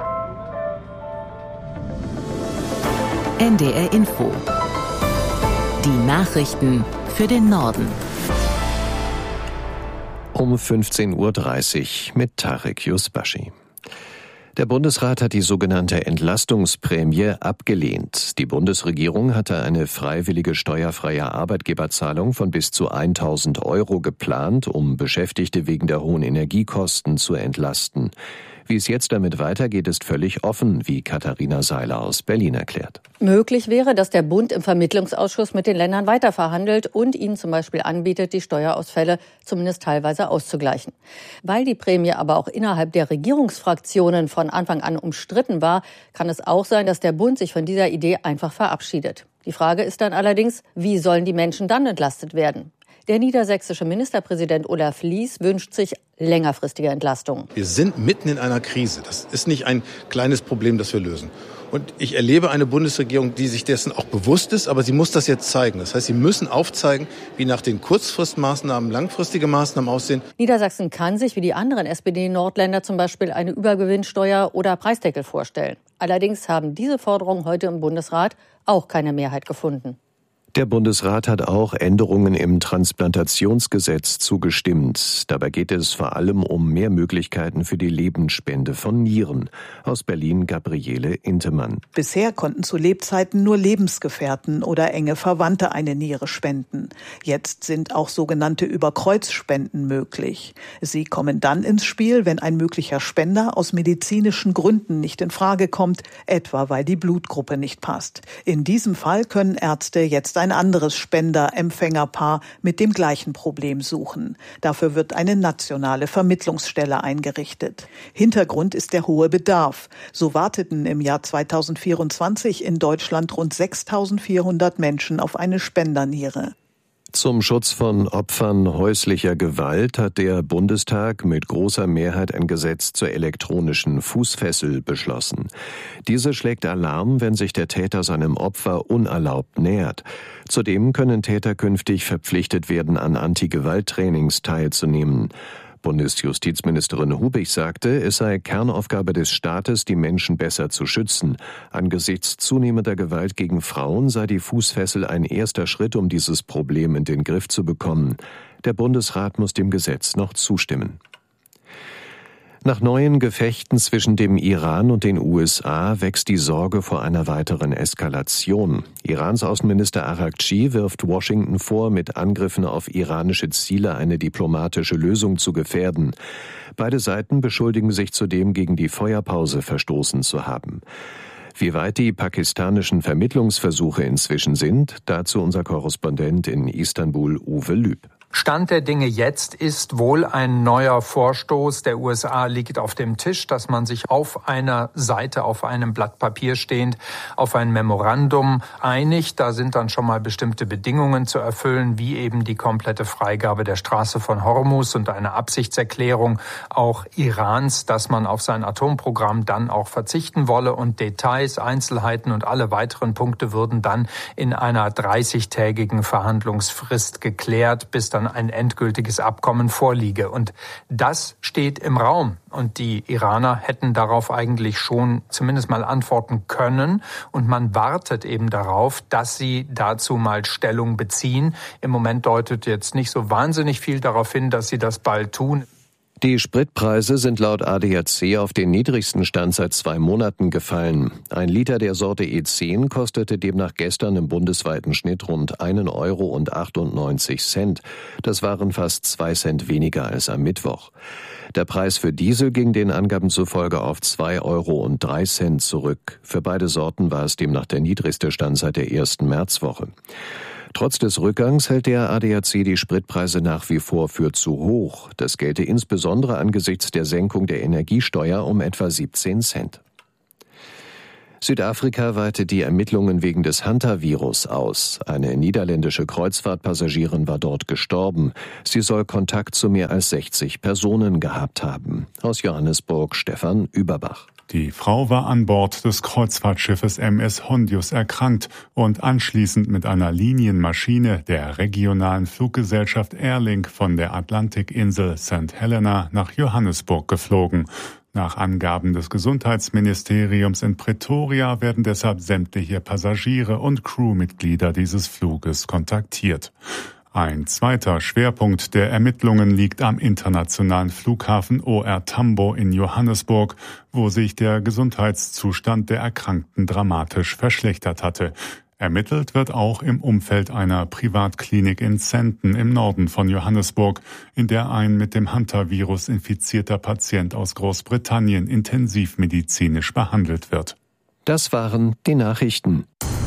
N D R Info. Die Nachrichten für den Norden. Um fünfzehn Uhr dreißig mit Tarek Yusbashi. Der Bundesrat hat die sogenannte Entlastungsprämie abgelehnt. Die Bundesregierung hatte eine freiwillige steuerfreie Arbeitgeberzahlung von bis zu tausend Euro geplant, um Beschäftigte wegen der hohen Energiekosten zu entlasten. Wie es jetzt damit weitergeht, ist völlig offen, wie Katharina Seiler aus Berlin erklärt. Möglich wäre, dass der Bund im Vermittlungsausschuss mit den Ländern weiterverhandelt und ihnen zum Beispiel anbietet, die Steuerausfälle zumindest teilweise auszugleichen. Weil die Prämie aber auch innerhalb der Regierungsfraktionen von Anfang an umstritten war, kann es auch sein, dass der Bund sich von dieser Idee einfach verabschiedet. Die Frage ist dann allerdings, wie sollen die Menschen dann entlastet werden? Der niedersächsische Ministerpräsident Olaf Lies wünscht sich längerfristige Entlastung. Wir sind mitten in einer Krise. Das ist nicht ein kleines Problem, das wir lösen. Und ich erlebe eine Bundesregierung, die sich dessen auch bewusst ist, aber sie muss das jetzt zeigen. Das heißt, sie müssen aufzeigen, wie nach den Kurzfristmaßnahmen langfristige Maßnahmen aussehen. Niedersachsen kann sich, wie die anderen S P D-Nordländer, zum Beispiel eine Übergewinnsteuer oder Preisdeckel vorstellen. Allerdings haben diese Forderungen heute im Bundesrat auch keine Mehrheit gefunden. Der Bundesrat hat auch Änderungen im Transplantationsgesetz zugestimmt. Dabei geht es vor allem um mehr Möglichkeiten für die Lebensspende von Nieren. Aus Berlin Gabriele Intemann. Bisher konnten zu Lebzeiten nur Lebensgefährten oder enge Verwandte eine Niere spenden. Jetzt sind auch sogenannte Überkreuzspenden möglich. Sie kommen dann ins Spiel, wenn ein möglicher Spender aus medizinischen Gründen nicht in Frage kommt, etwa weil die Blutgruppe nicht passt. In diesem Fall können Ärzte jetzt ein anderes Spender-Empfängerpaar mit dem gleichen Problem suchen. Dafür wird eine nationale Vermittlungsstelle eingerichtet. Hintergrund ist der hohe Bedarf. So warteten im Jahr zweitausendvierundzwanzig in Deutschland rund sechstausendvierhundert Menschen auf eine Spenderniere. Zum Schutz von Opfern häuslicher Gewalt hat der Bundestag mit großer Mehrheit ein Gesetz zur elektronischen Fußfessel beschlossen. Diese schlägt Alarm, wenn sich der Täter seinem Opfer unerlaubt nähert. Zudem können Täter künftig verpflichtet werden, an Anti-Gewalt-Trainings teilzunehmen. Bundesjustizministerin Hubig sagte, es sei Kernaufgabe des Staates, die Menschen besser zu schützen. Angesichts zunehmender Gewalt gegen Frauen sei die Fußfessel ein erster Schritt, um dieses Problem in den Griff zu bekommen. Der Bundesrat muss dem Gesetz noch zustimmen. Nach neuen Gefechten zwischen dem Iran und den U S A wächst die Sorge vor einer weiteren Eskalation. Irans Außenminister Araghchi wirft Washington vor, mit Angriffen auf iranische Ziele eine diplomatische Lösung zu gefährden. Beide Seiten beschuldigen sich zudem, gegen die Feuerpause verstoßen zu haben. Wie weit die pakistanischen Vermittlungsversuche inzwischen sind, dazu unser Korrespondent in Istanbul Uwe Lüb. Stand der Dinge jetzt ist wohl ein neuer Vorstoß der U S A liegt auf dem Tisch, dass man sich auf einer Seite, auf einem Blatt Papier stehend, auf ein Memorandum einigt. Da sind dann schon mal bestimmte Bedingungen zu erfüllen, wie eben die komplette Freigabe der Straße von Hormuz und eine Absichtserklärung auch Irans, dass man auf sein Atomprogramm dann auch verzichten wolle. Und Details, Einzelheiten und alle weiteren Punkte würden dann in einer dreißigtägigen Verhandlungsfrist geklärt, bis dann ein endgültiges Abkommen vorliege. Und das steht im Raum. Und die Iraner hätten darauf eigentlich schon zumindest mal antworten können. Und man wartet eben darauf, dass sie dazu mal Stellung beziehen. Im Moment deutet jetzt nicht so wahnsinnig viel darauf hin, dass sie das bald tun. Die Spritpreise sind laut A D A C auf den niedrigsten Stand seit zwei Monaten gefallen. Ein Liter der Sorte E zehn kostete demnach gestern im bundesweiten Schnitt rund einen Euro und achtundneunzig Cent. Das waren fast zwei Cent weniger als am Mittwoch. Der Preis für Diesel ging den Angaben zufolge auf zwei Euro und drei Cent zurück. Für beide Sorten war es demnach der niedrigste Stand seit der ersten Märzwoche. Trotz des Rückgangs hält der A D A C die Spritpreise nach wie vor für zu hoch. Das gelte insbesondere angesichts der Senkung der Energiesteuer um etwa siebzehn Cent. Südafrika weitet die Ermittlungen wegen des Hantavirus aus. Eine niederländische Kreuzfahrtpassagierin war dort gestorben. Sie soll Kontakt zu mehr als sechzig Personen gehabt haben. Aus Johannesburg Stefan Überbach. Die Frau war an Bord des Kreuzfahrtschiffes M S Hondius erkrankt und anschließend mit einer Linienmaschine der regionalen Fluggesellschaft Airlink von der Atlantikinsel Sankt Helena nach Johannesburg geflogen. Nach Angaben des Gesundheitsministeriums in Pretoria werden deshalb sämtliche Passagiere und Crewmitglieder dieses Fluges kontaktiert. Ein zweiter Schwerpunkt der Ermittlungen liegt am internationalen Flughafen O R Tambo in Johannesburg, wo sich der Gesundheitszustand der Erkrankten dramatisch verschlechtert hatte. Ermittelt wird auch im Umfeld einer Privatklinik in Sandton im Norden von Johannesburg, in der ein mit dem Hantavirus infizierter Patient aus Großbritannien intensivmedizinisch behandelt wird. Das waren die Nachrichten.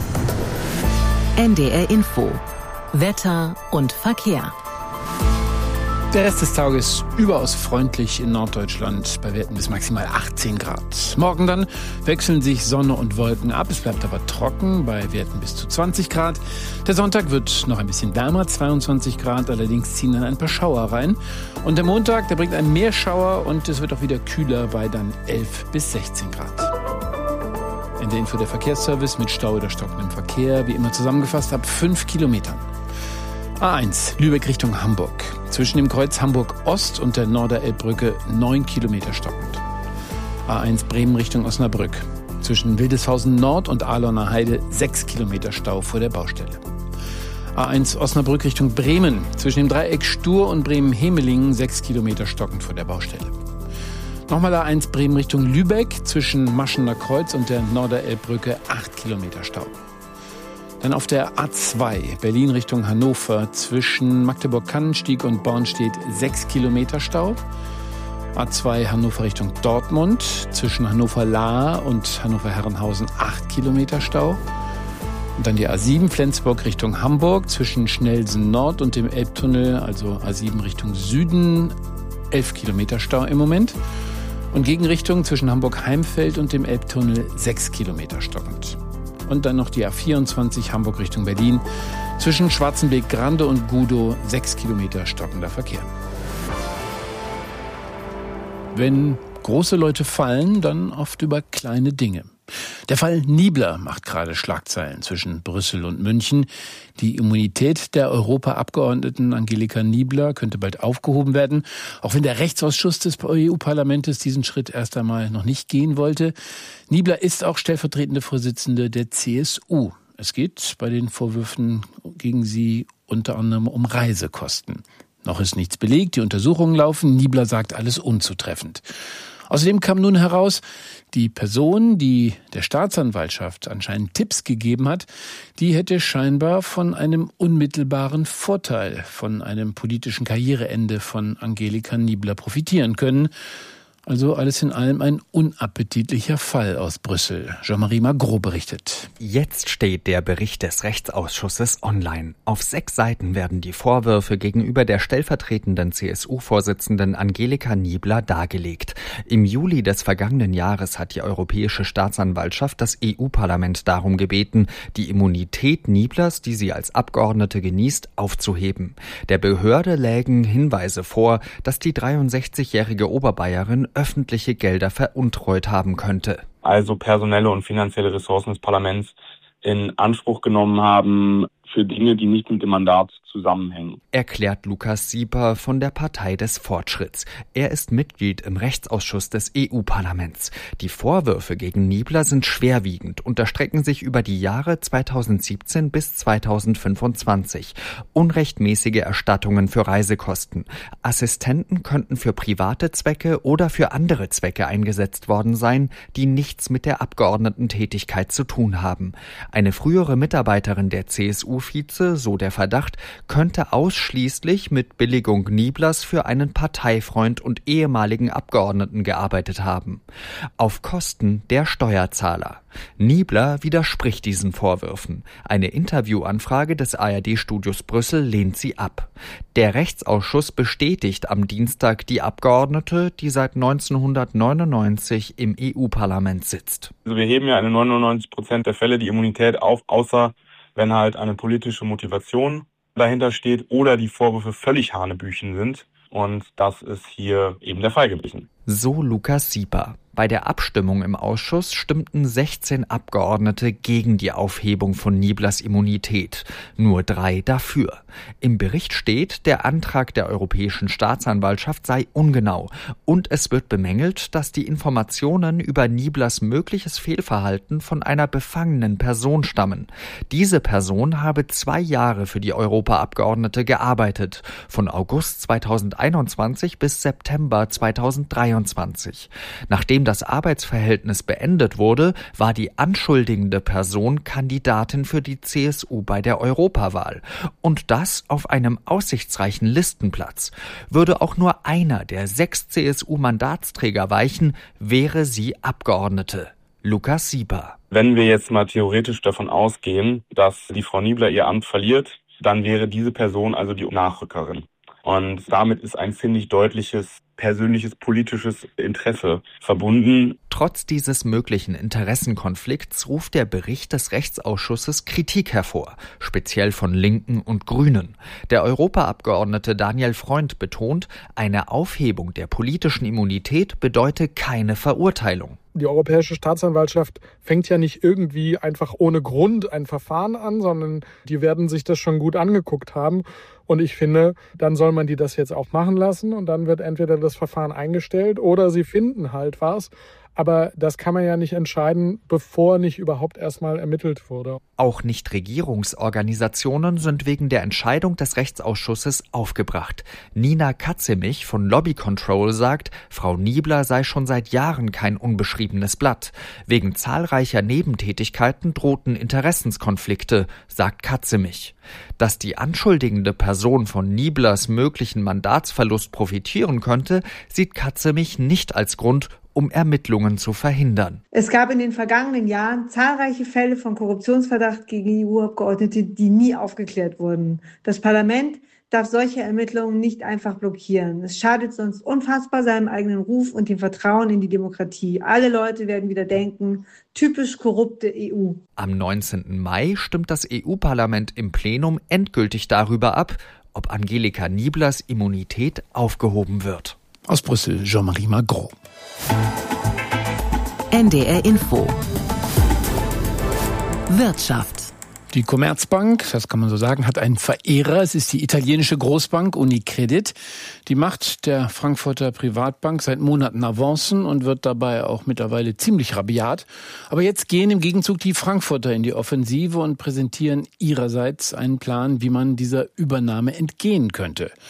N D R Info. Wetter und Verkehr. Der Rest des Tages überaus freundlich in Norddeutschland, bei Werten bis maximal achtzehn Grad. Morgen dann wechseln sich Sonne und Wolken ab, es bleibt aber trocken, bei Werten bis zu zwanzig Grad. Der Sonntag wird noch ein bisschen wärmer, zweiundzwanzig Grad, allerdings ziehen dann ein paar Schauer rein. Und der Montag, der bringt einen Meerschauer und es wird auch wieder kühler bei dann elf bis sechzehn Grad. In der Info der Verkehrsservice mit Stau oder stockendem Verkehr, wie immer zusammengefasst, ab fünf Kilometern. A eins, Lübeck Richtung Hamburg. Zwischen dem Kreuz Hamburg-Ost und der Norderelbbrücke neun Kilometer stockend. A eins Bremen Richtung Osnabrück. Zwischen Wildeshausen Nord und Ahlener Heide sechs Kilometer Stau vor der Baustelle. A eins Osnabrück Richtung Bremen. Zwischen dem Dreieck Stur und Bremen-Hemelingen sechs Kilometer stockend vor der Baustelle. Nochmal A eins Bremen Richtung Lübeck. Zwischen Maschener Kreuz und der Norderelbbrücke acht Kilometer Stau. Dann auf der A zwei Berlin Richtung Hannover zwischen Magdeburg-Kannenstieg und Bornstedt sechs Kilometer Stau. A zwei Hannover Richtung Dortmund zwischen Hannover-Lahr und Hannover-Herrenhausen acht Kilometer Stau. Und dann die A sieben Flensburg Richtung Hamburg zwischen Schnellsen Nord und dem Elbtunnel, also A sieben Richtung Süden, elf Kilometer Stau im Moment. Und Gegenrichtung zwischen Hamburg-Heimfeld und dem Elbtunnel sechs Kilometer stockend. Und dann noch die A vierundzwanzig Hamburg Richtung Berlin. Zwischen Schwarzenbeek-Grande und Gudow sechs Kilometer stockender Verkehr. Wenn große Leute fallen, dann oft über kleine Dinge. Der Fall Niebler macht gerade Schlagzeilen zwischen Brüssel und München. Die Immunität der Europaabgeordneten Angelika Niebler könnte bald aufgehoben werden, auch wenn der Rechtsausschuss des E U-Parlaments diesen Schritt erst einmal noch nicht gehen wollte. Niebler ist auch stellvertretende Vorsitzende der C S U. Es geht bei den Vorwürfen gegen sie unter anderem um Reisekosten. Noch ist nichts belegt, die Untersuchungen laufen. Niebler sagt, alles unzutreffend. Außerdem kam nun heraus, die Person, die der Staatsanwaltschaft anscheinend Tipps gegeben hat, die hätte scheinbar von einem unmittelbaren Vorteil, von einem politischen Karriereende von Angelika Niebler profitieren können. Also alles in allem ein unappetitlicher Fall aus Brüssel. Jean-Marie Magro berichtet. Jetzt steht der Bericht des Rechtsausschusses online. Auf sechs Seiten werden die Vorwürfe gegenüber der stellvertretenden C S U-Vorsitzenden Angelika Niebler dargelegt. Im Juli des vergangenen Jahres hat die Europäische Staatsanwaltschaft das E U-Parlament darum gebeten, die Immunität Nieblers, die sie als Abgeordnete genießt, aufzuheben. Der Behörde lägen Hinweise vor, dass die dreiundsechzigjährige Oberbayerin öffentliche Gelder veruntreut haben könnte. Also personelle und finanzielle Ressourcen des Parlaments in Anspruch genommen haben für Dinge, die nicht mit dem Mandat zusammenhängen. Erklärt Lukas Sieper von der Partei des Fortschritts. Er ist Mitglied im Rechtsausschuss des E U-Parlaments. Die Vorwürfe gegen Niebler sind schwerwiegend und erstrecken sich über die Jahre zweitausendsiebzehn bis zweitausendfünfundzwanzig. Unrechtmäßige Erstattungen für Reisekosten. Assistenten könnten für private Zwecke oder für andere Zwecke eingesetzt worden sein, die nichts mit der Abgeordnetentätigkeit zu tun haben. Eine frühere Mitarbeiterin der C S U-Vize, so der Verdacht, könnte ausschließlich mit Billigung Nieblers für einen Parteifreund und ehemaligen Abgeordneten gearbeitet haben. Auf Kosten der Steuerzahler. Niebler widerspricht diesen Vorwürfen. Eine Interviewanfrage des A R D-Studios Brüssel lehnt sie ab. Der Rechtsausschuss bestätigt am Dienstag die Abgeordnete, die seit neunzehnhundertneunundneunzig im E U-Parlament sitzt. Also wir heben ja in neunundneunzig Prozent der Fälle die Immunität auf, außer wenn halt eine politische Motivation dahinter steht oder die Vorwürfe völlig hanebüchen sind. Und das ist hier eben der Fall gewesen. So Lukas Sieper. Bei der Abstimmung im Ausschuss stimmten sechzehn Abgeordnete gegen die Aufhebung von Nieblers Immunität, nur drei dafür. Im Bericht steht, der Antrag der Europäischen Staatsanwaltschaft sei ungenau und es wird bemängelt, dass die Informationen über Nieblers mögliches Fehlverhalten von einer befangenen Person stammen. Diese Person habe zwei Jahre für die Europaabgeordnete gearbeitet, von August zweitausendeinundzwanzig bis September zweitausenddreiundzwanzig. Nachdem das Arbeitsverhältnis beendet wurde, war die anschuldigende Person Kandidatin für die C S U bei der Europawahl. Und das auf einem aussichtsreichen Listenplatz. Würde auch nur einer der sechs C S U-Mandatsträger weichen, wäre sie Abgeordnete. Lukas Sieper. Wenn wir jetzt mal theoretisch davon ausgehen, dass die Frau Niebler ihr Amt verliert, dann wäre diese Person also die Nachrückerin. Und damit ist ein ziemlich deutliches persönliches politisches Interesse verbunden. Trotz dieses möglichen Interessenkonflikts ruft der Bericht des Rechtsausschusses Kritik hervor, speziell von Linken und Grünen. Der Europaabgeordnete Daniel Freund betont, eine Aufhebung der politischen Immunität bedeute keine Verurteilung. Die Europäische Staatsanwaltschaft fängt ja nicht irgendwie einfach ohne Grund ein Verfahren an, sondern die werden sich das schon gut angeguckt haben. Und ich finde, dann soll man die das jetzt auch machen lassen und dann wird entweder das Verfahren eingestellt oder sie finden halt was. Aber das kann man ja nicht entscheiden, bevor nicht überhaupt erstmal ermittelt wurde. Auch Nichtregierungsorganisationen sind wegen der Entscheidung des Rechtsausschusses aufgebracht. Nina Katzemich von Lobby Control sagt, Frau Niebler sei schon seit Jahren kein unbeschriebenes Blatt. Wegen zahlreicher Nebentätigkeiten drohten Interessenskonflikte, sagt Katzemich. Dass die anschuldigende Person von Nieblers möglichen Mandatsverlust profitieren könnte, sieht Katzemich nicht als Grund, um Ermittlungen zu verhindern. Es gab in den vergangenen Jahren zahlreiche Fälle von Korruptionsverdacht gegen E U-Abgeordnete, die nie aufgeklärt wurden. Das Parlament darf solche Ermittlungen nicht einfach blockieren. Es schadet sonst unfassbar seinem eigenen Ruf und dem Vertrauen in die Demokratie. Alle Leute werden wieder denken, typisch korrupte E U. Am neunzehnten Mai stimmt das E U-Parlament im Plenum endgültig darüber ab, ob Angelika Nieblers Immunität aufgehoben wird. Aus Brüssel, Jean-Marie Magro. N D R Info. Wirtschaft. Die Commerzbank, das kann man so sagen, hat einen Verehrer. Es ist die italienische Großbank Unicredit. Die macht der Frankfurter Privatbank seit Monaten Avancen und wird dabei auch mittlerweile ziemlich rabiat. Aber jetzt gehen im Gegenzug die Frankfurter in die Offensive und präsentieren ihrerseits einen Plan, wie man dieser Übernahme entgehen könnte.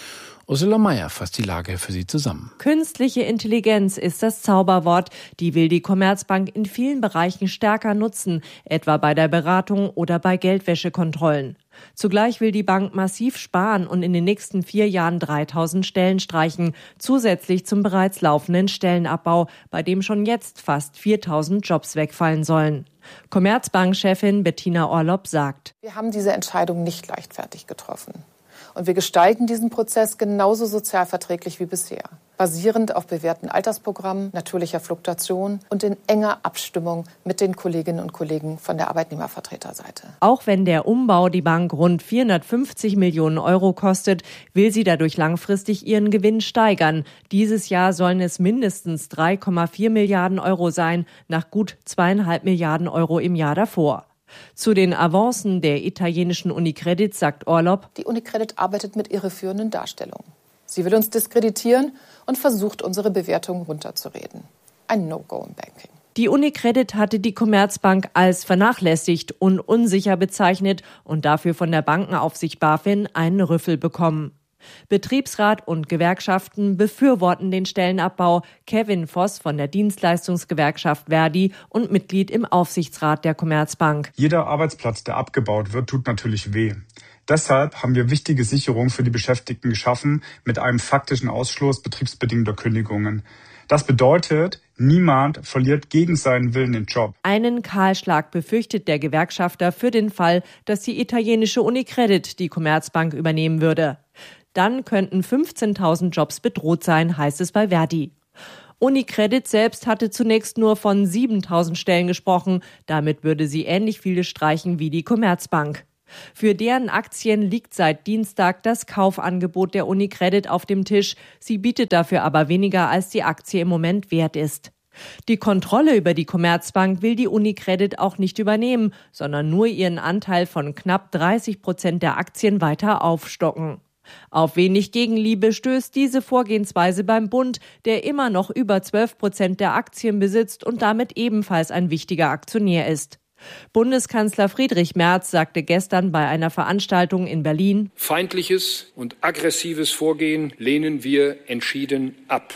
Ursula Mayer fasst die Lage für Sie zusammen. Künstliche Intelligenz ist das Zauberwort. Die will die Commerzbank in vielen Bereichen stärker nutzen, etwa bei der Beratung oder bei Geldwäschekontrollen. Zugleich will die Bank massiv sparen und in den nächsten vier Jahren dreitausend Stellen streichen, zusätzlich zum bereits laufenden Stellenabbau, bei dem schon jetzt fast viertausend Jobs wegfallen sollen. Commerzbank-Chefin Bettina Orlopp sagt: Wir haben diese Entscheidung nicht leichtfertig getroffen. Und wir gestalten diesen Prozess genauso sozialverträglich wie bisher, basierend auf bewährten Altersprogrammen, natürlicher Fluktuation und in enger Abstimmung mit den Kolleginnen und Kollegen von der Arbeitnehmervertreterseite. Auch wenn der Umbau die Bank rund vierhundertfünfzig Millionen Euro kostet, will sie dadurch langfristig ihren Gewinn steigern. Dieses Jahr sollen es mindestens drei Komma vier Milliarden Euro sein, nach gut zweieinhalb Milliarden Euro im Jahr davor. Zu den Avancen der italienischen Unicredit sagt Orlopp: Die Unicredit arbeitet mit irreführenden Darstellungen. Sie will uns diskreditieren und versucht, unsere Bewertung runterzureden. Ein No-Go im Banking. Die Unicredit hatte die Commerzbank als vernachlässigt und unsicher bezeichnet und dafür von der Bankenaufsicht BaFin einen Rüffel bekommen. Betriebsrat und Gewerkschaften befürworten den Stellenabbau. Kevin Voss von der Dienstleistungsgewerkschaft Verdi und Mitglied im Aufsichtsrat der Commerzbank. Jeder Arbeitsplatz, der abgebaut wird, tut natürlich weh. Deshalb haben wir wichtige Sicherungen für die Beschäftigten geschaffen mit einem faktischen Ausschluss betriebsbedingter Kündigungen. Das bedeutet, niemand verliert gegen seinen Willen den Job. Einen Kahlschlag befürchtet der Gewerkschafter für den Fall, dass die italienische Unicredit die Commerzbank übernehmen würde. Dann könnten fünfzehntausend Jobs bedroht sein, heißt es bei Verdi. Unicredit selbst hatte zunächst nur von siebentausend Stellen gesprochen. Damit würde sie ähnlich viele streichen wie die Commerzbank. Für deren Aktien liegt seit Dienstag das Kaufangebot der Unicredit auf dem Tisch. Sie bietet dafür aber weniger, als die Aktie im Moment wert ist. Die Kontrolle über die Commerzbank will die Unicredit auch nicht übernehmen, sondern nur ihren Anteil von knapp dreißig Prozent der Aktien weiter aufstocken. Auf wenig Gegenliebe stößt diese Vorgehensweise beim Bund, der immer noch über zwölf Prozent der Aktien besitzt und damit ebenfalls ein wichtiger Aktionär ist. Bundeskanzler Friedrich Merz sagte gestern bei einer Veranstaltung in Berlin: Feindliches und aggressives Vorgehen lehnen wir entschieden ab.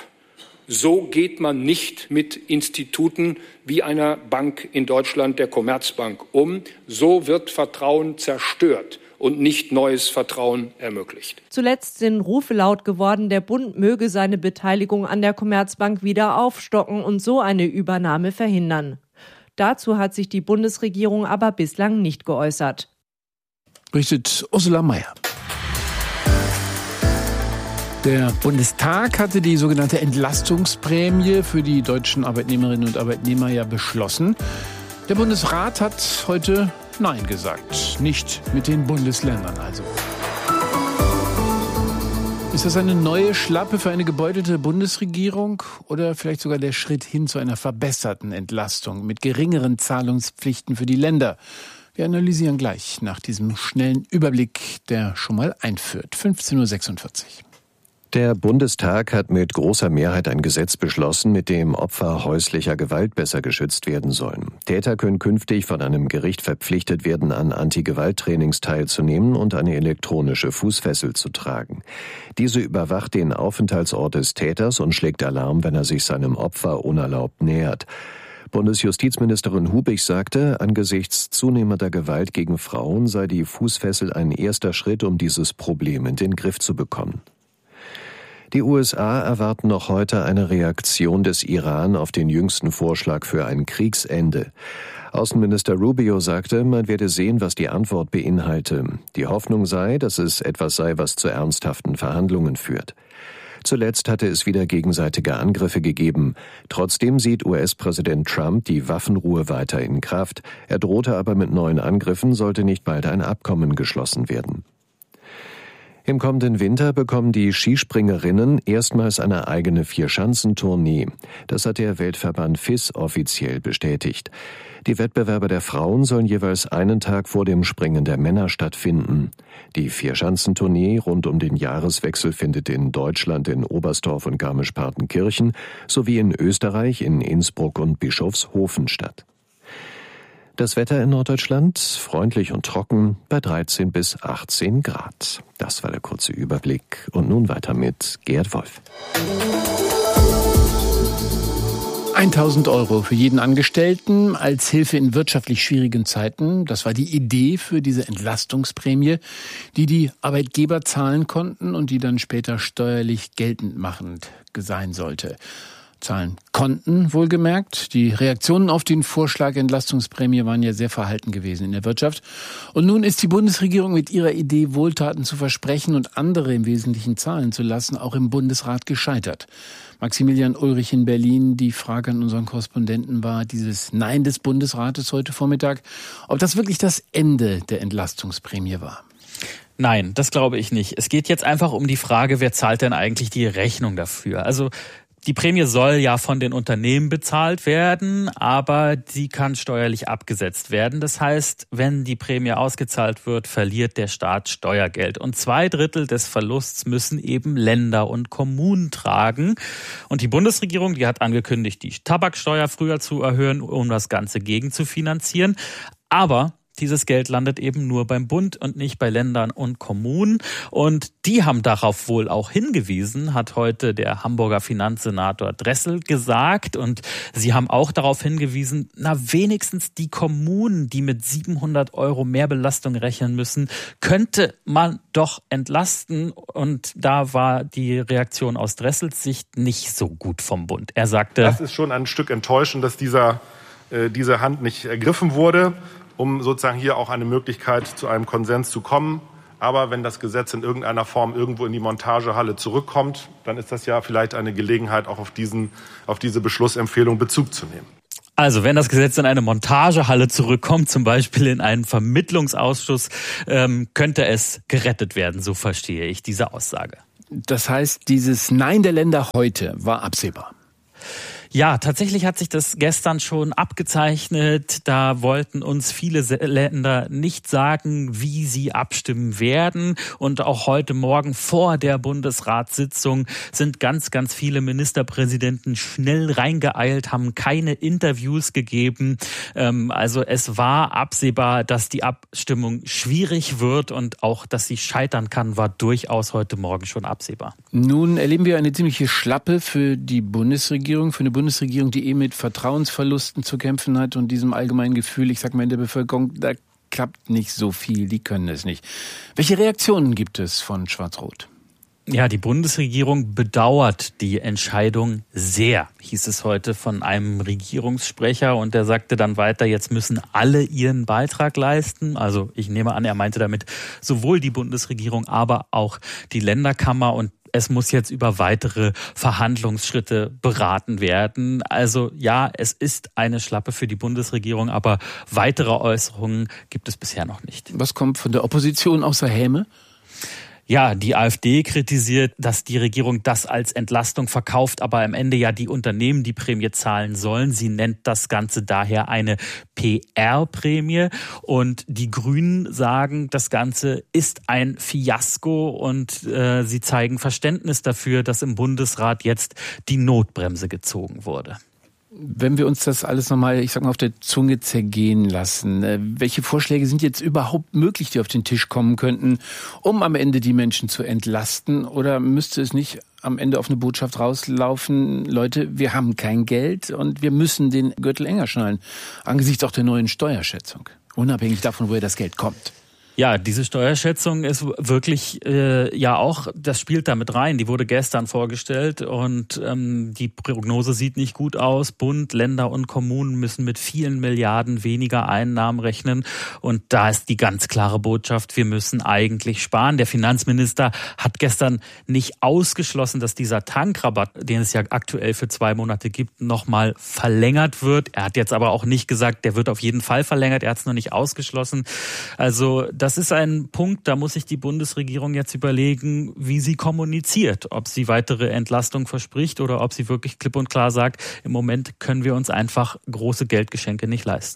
So geht man nicht mit Instituten wie einer Bank in Deutschland, der Commerzbank, um. So wird Vertrauen zerstört und nicht neues Vertrauen ermöglicht. Zuletzt sind Rufe laut geworden, der Bund möge seine Beteiligung an der Commerzbank wieder aufstocken und so eine Übernahme verhindern. Dazu hat sich die Bundesregierung aber bislang nicht geäußert. Berichtet Ursula Mayer. Der Bundestag hatte die sogenannte Entlastungsprämie für die deutschen Arbeitnehmerinnen und Arbeitnehmer ja beschlossen. Der Bundesrat hat heute Nein gesagt. Nicht mit den Bundesländern also. Ist das eine neue Schlappe für eine gebeutelte Bundesregierung oder vielleicht sogar der Schritt hin zu einer verbesserten Entlastung mit geringeren Zahlungspflichten für die Länder? Wir analysieren gleich nach diesem schnellen Überblick, der schon mal einführt. fünfzehn Uhr sechsundvierzig. Der Bundestag hat mit großer Mehrheit ein Gesetz beschlossen, mit dem Opfer häuslicher Gewalt besser geschützt werden sollen. Täter können künftig von einem Gericht verpflichtet werden, an Anti-Gewalt-Trainings teilzunehmen und eine elektronische Fußfessel zu tragen. Diese überwacht den Aufenthaltsort des Täters und schlägt Alarm, wenn er sich seinem Opfer unerlaubt nähert. Bundesjustizministerin Hubig sagte, angesichts zunehmender Gewalt gegen Frauen sei die Fußfessel ein erster Schritt, um dieses Problem in den Griff zu bekommen. Die U S A erwarten noch heute eine Reaktion des Iran auf den jüngsten Vorschlag für ein Kriegsende. Außenminister Rubio sagte, man werde sehen, was die Antwort beinhalte. Die Hoffnung sei, dass es etwas sei, was zu ernsthaften Verhandlungen führt. Zuletzt hatte es wieder gegenseitige Angriffe gegeben. Trotzdem sieht U S-Präsident Trump die Waffenruhe weiter in Kraft. Er drohte aber mit neuen Angriffen, sollte nicht bald ein Abkommen geschlossen werden. Im kommenden Winter bekommen die Skispringerinnen erstmals eine eigene Vierschanzentournee. Das hat der Weltverband F I S offiziell bestätigt. Die Wettbewerbe der Frauen sollen jeweils einen Tag vor dem Springen der Männer stattfinden. Die Vierschanzentournee rund um den Jahreswechsel findet in Deutschland in Oberstdorf und Garmisch-Partenkirchen sowie in Österreich in Innsbruck und Bischofshofen statt. Das Wetter in Norddeutschland freundlich und trocken bei dreizehn bis achtzehn Grad. Das war der kurze Überblick. Und nun weiter mit Gerd Wolf. tausend Euro für jeden Angestellten als Hilfe in wirtschaftlich schwierigen Zeiten. Das war die Idee für diese Entlastungsprämie, die die Arbeitgeber zahlen konnten und die dann später steuerlich geltend machend sein sollte. Zahlen konnten, wohlgemerkt. Die Reaktionen auf den Vorschlag Entlastungsprämie waren ja sehr verhalten gewesen in der Wirtschaft. Und nun ist die Bundesregierung mit ihrer Idee, Wohltaten zu versprechen und andere im Wesentlichen zahlen zu lassen, auch im Bundesrat gescheitert. Maximilian Ulrich in Berlin, die Frage an unseren Korrespondenten war, dieses Nein des Bundesrates heute Vormittag, ob das wirklich das Ende der Entlastungsprämie war. Nein, das glaube ich nicht. Es geht jetzt einfach um die Frage, wer zahlt denn eigentlich die Rechnung dafür? Also die Prämie soll ja von den Unternehmen bezahlt werden, aber sie kann steuerlich abgesetzt werden. Das heißt, wenn die Prämie ausgezahlt wird, verliert der Staat Steuergeld. Und zwei Drittel des Verlusts müssen eben Länder und Kommunen tragen. Und die Bundesregierung, die hat angekündigt, die Tabaksteuer früher zu erhöhen, um das Ganze gegenzufinanzieren. Aber dieses Geld landet eben nur beim Bund und nicht bei Ländern und Kommunen. Und die haben darauf wohl auch hingewiesen, hat heute der Hamburger Finanzsenator Dressel gesagt. Und sie haben auch darauf hingewiesen, na wenigstens die Kommunen, die mit siebenhundert Euro Mehrbelastung rechnen müssen, könnte man doch entlasten. Und da war die Reaktion aus Dressels Sicht nicht so gut vom Bund. Er sagte, das ist schon ein Stück enttäuschend, dass dieser, äh, diese Hand nicht ergriffen wurde, um sozusagen hier auch eine Möglichkeit zu einem Konsens zu kommen. Aber wenn das Gesetz in irgendeiner Form irgendwo in die Montagehalle zurückkommt, dann ist das ja vielleicht eine Gelegenheit, auch auf diesen, auf diese Beschlussempfehlung Bezug zu nehmen. Also wenn das Gesetz in eine Montagehalle zurückkommt, zum Beispiel in einen Vermittlungsausschuss, ähm, könnte es gerettet werden, so verstehe ich diese Aussage. Das heißt, dieses Nein der Länder heute war absehbar. Ja, tatsächlich hat sich das gestern schon abgezeichnet. Da wollten uns viele Länder nicht sagen, wie sie abstimmen werden. Und auch heute Morgen vor der Bundesratssitzung sind ganz, ganz viele Ministerpräsidenten schnell reingeeilt, haben keine Interviews gegeben. Also es war absehbar, dass die Abstimmung schwierig wird und auch, dass sie scheitern kann, war durchaus heute Morgen schon absehbar. Nun erleben wir eine ziemliche Schlappe für die Bundesregierung, für eine Bundesregierung, die eh mit Vertrauensverlusten zu kämpfen hat und diesem allgemeinen Gefühl, ich sag mal in der Bevölkerung, da klappt nicht so viel, die können es nicht. Welche Reaktionen gibt es von Schwarz-Rot? Ja, die Bundesregierung bedauert die Entscheidung sehr, hieß es heute von einem Regierungssprecher. Und der sagte dann weiter, jetzt müssen alle ihren Beitrag leisten. Also ich nehme an, er meinte damit sowohl die Bundesregierung, aber auch die Länderkammer. Und es muss jetzt über weitere Verhandlungsschritte beraten werden. Also ja, es ist eine Schlappe für die Bundesregierung, aber weitere Äußerungen gibt es bisher noch nicht. Was kommt von der Opposition außer Häme? Ja, die AfD kritisiert, dass die Regierung das als Entlastung verkauft, aber am Ende ja die Unternehmen die Prämie zahlen sollen. Sie nennt das Ganze daher eine P R-Prämie. Und die Grünen sagen, das Ganze ist ein Fiasko und äh, sie zeigen Verständnis dafür, dass im Bundesrat jetzt die Notbremse gezogen wurde. Wenn wir uns das alles nochmal, ich sag mal, auf der Zunge zergehen lassen, welche Vorschläge sind jetzt überhaupt möglich, die auf den Tisch kommen könnten, um am Ende die Menschen zu entlasten? Oder müsste es nicht am Ende auf eine Botschaft rauslaufen, Leute, wir haben kein Geld und wir müssen den Gürtel enger schnallen, angesichts auch der neuen Steuerschätzung, unabhängig davon, woher das Geld kommt? Ja, diese Steuerschätzung ist wirklich äh, ja auch, das spielt da mit rein. Die wurde gestern vorgestellt und ähm, die Prognose sieht nicht gut aus. Bund, Länder und Kommunen müssen mit vielen Milliarden weniger Einnahmen rechnen. Und da ist die ganz klare Botschaft, wir müssen eigentlich sparen. Der Finanzminister hat gestern nicht ausgeschlossen, dass dieser Tankrabatt, den es ja aktuell für zwei Monate gibt, nochmal verlängert wird. Er hat jetzt aber auch nicht gesagt, der wird auf jeden Fall verlängert. Er hat es noch nicht ausgeschlossen. Also das Das ist ein Punkt, da muss sich die Bundesregierung jetzt überlegen, wie sie kommuniziert, ob sie weitere Entlastung verspricht oder ob sie wirklich klipp und klar sagt, im Moment können wir uns einfach große Geldgeschenke nicht leisten.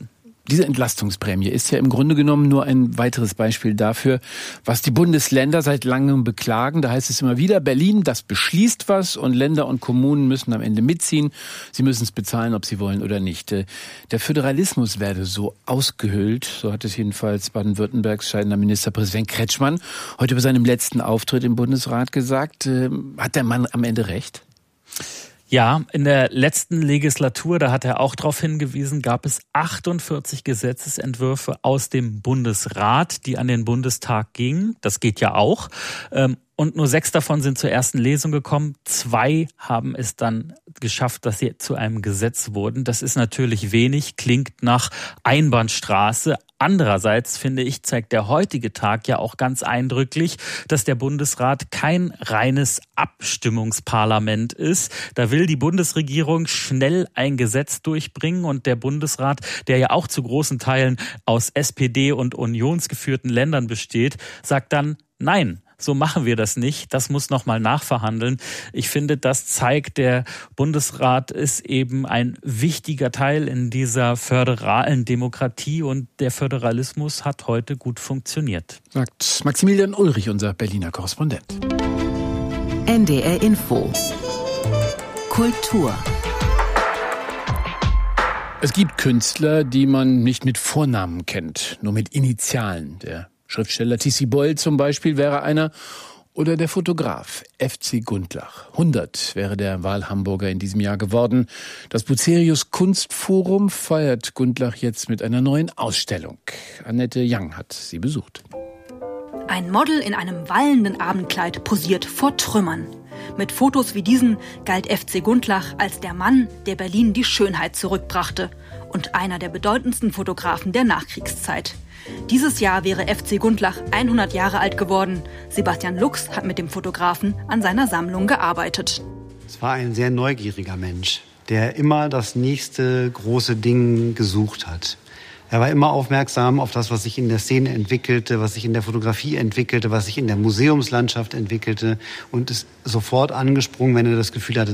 Diese Entlastungsprämie ist ja im Grunde genommen nur ein weiteres Beispiel dafür, was die Bundesländer seit langem beklagen. Da heißt es immer wieder, Berlin, das beschließt was und Länder und Kommunen müssen am Ende mitziehen. Sie müssen es bezahlen, ob sie wollen oder nicht. Der Föderalismus werde so ausgehöhlt, so hat es jedenfalls Baden-Württembergs scheidender Ministerpräsident Kretschmann heute bei seinem letzten Auftritt im Bundesrat gesagt. Hat der Mann am Ende recht? Ja, in der letzten Legislatur, da hat er auch darauf hingewiesen, gab es achtundvierzig Gesetzesentwürfe aus dem Bundesrat, die an den Bundestag gingen. Das geht ja auch. Und nur sechs davon sind zur ersten Lesung gekommen. Zwei haben es dann geschafft, dass sie zu einem Gesetz wurden. Das ist natürlich wenig, klingt nach Einbahnstraße. Andererseits, finde ich, zeigt der heutige Tag ja auch ganz eindrücklich, dass der Bundesrat kein reines Abstimmungsparlament ist. Da will die Bundesregierung schnell ein Gesetz durchbringen und der Bundesrat, der ja auch zu großen Teilen aus S P D und unionsgeführten Ländern besteht, sagt dann nein. So machen wir das nicht. Das muss nochmal nachverhandeln. Ich finde, das zeigt, der Bundesrat ist eben ein wichtiger Teil in dieser föderalen Demokratie und der Föderalismus hat heute gut funktioniert. Sagt Maximilian Ulrich, unser Berliner Korrespondent. N D R Info. Kultur. Es gibt Künstler, die man nicht mit Vornamen kennt, nur mit Initialen. Der Schriftsteller Tissi Boll zum Beispiel wäre einer. Oder der Fotograf F C Gundlach. hundert wäre der Wahlhamburger in diesem Jahr geworden. Das Bucerius Kunstforum feiert Gundlach jetzt mit einer neuen Ausstellung. Annette Young hat sie besucht. Ein Model in einem wallenden Abendkleid posiert vor Trümmern. Mit Fotos wie diesen galt F C Gundlach als der Mann, der Berlin die Schönheit zurückbrachte und einer der bedeutendsten Fotografen der Nachkriegszeit. Dieses Jahr wäre F C Gundlach hundert Jahre alt geworden. Sebastian Lux hat mit dem Fotografen an seiner Sammlung gearbeitet. Es war ein sehr neugieriger Mensch, der immer das nächste große Ding gesucht hat. Er war immer aufmerksam auf das, was sich in der Szene entwickelte, was sich in der Fotografie entwickelte, was sich in der Museumslandschaft entwickelte und ist sofort angesprungen, wenn er das Gefühl hatte,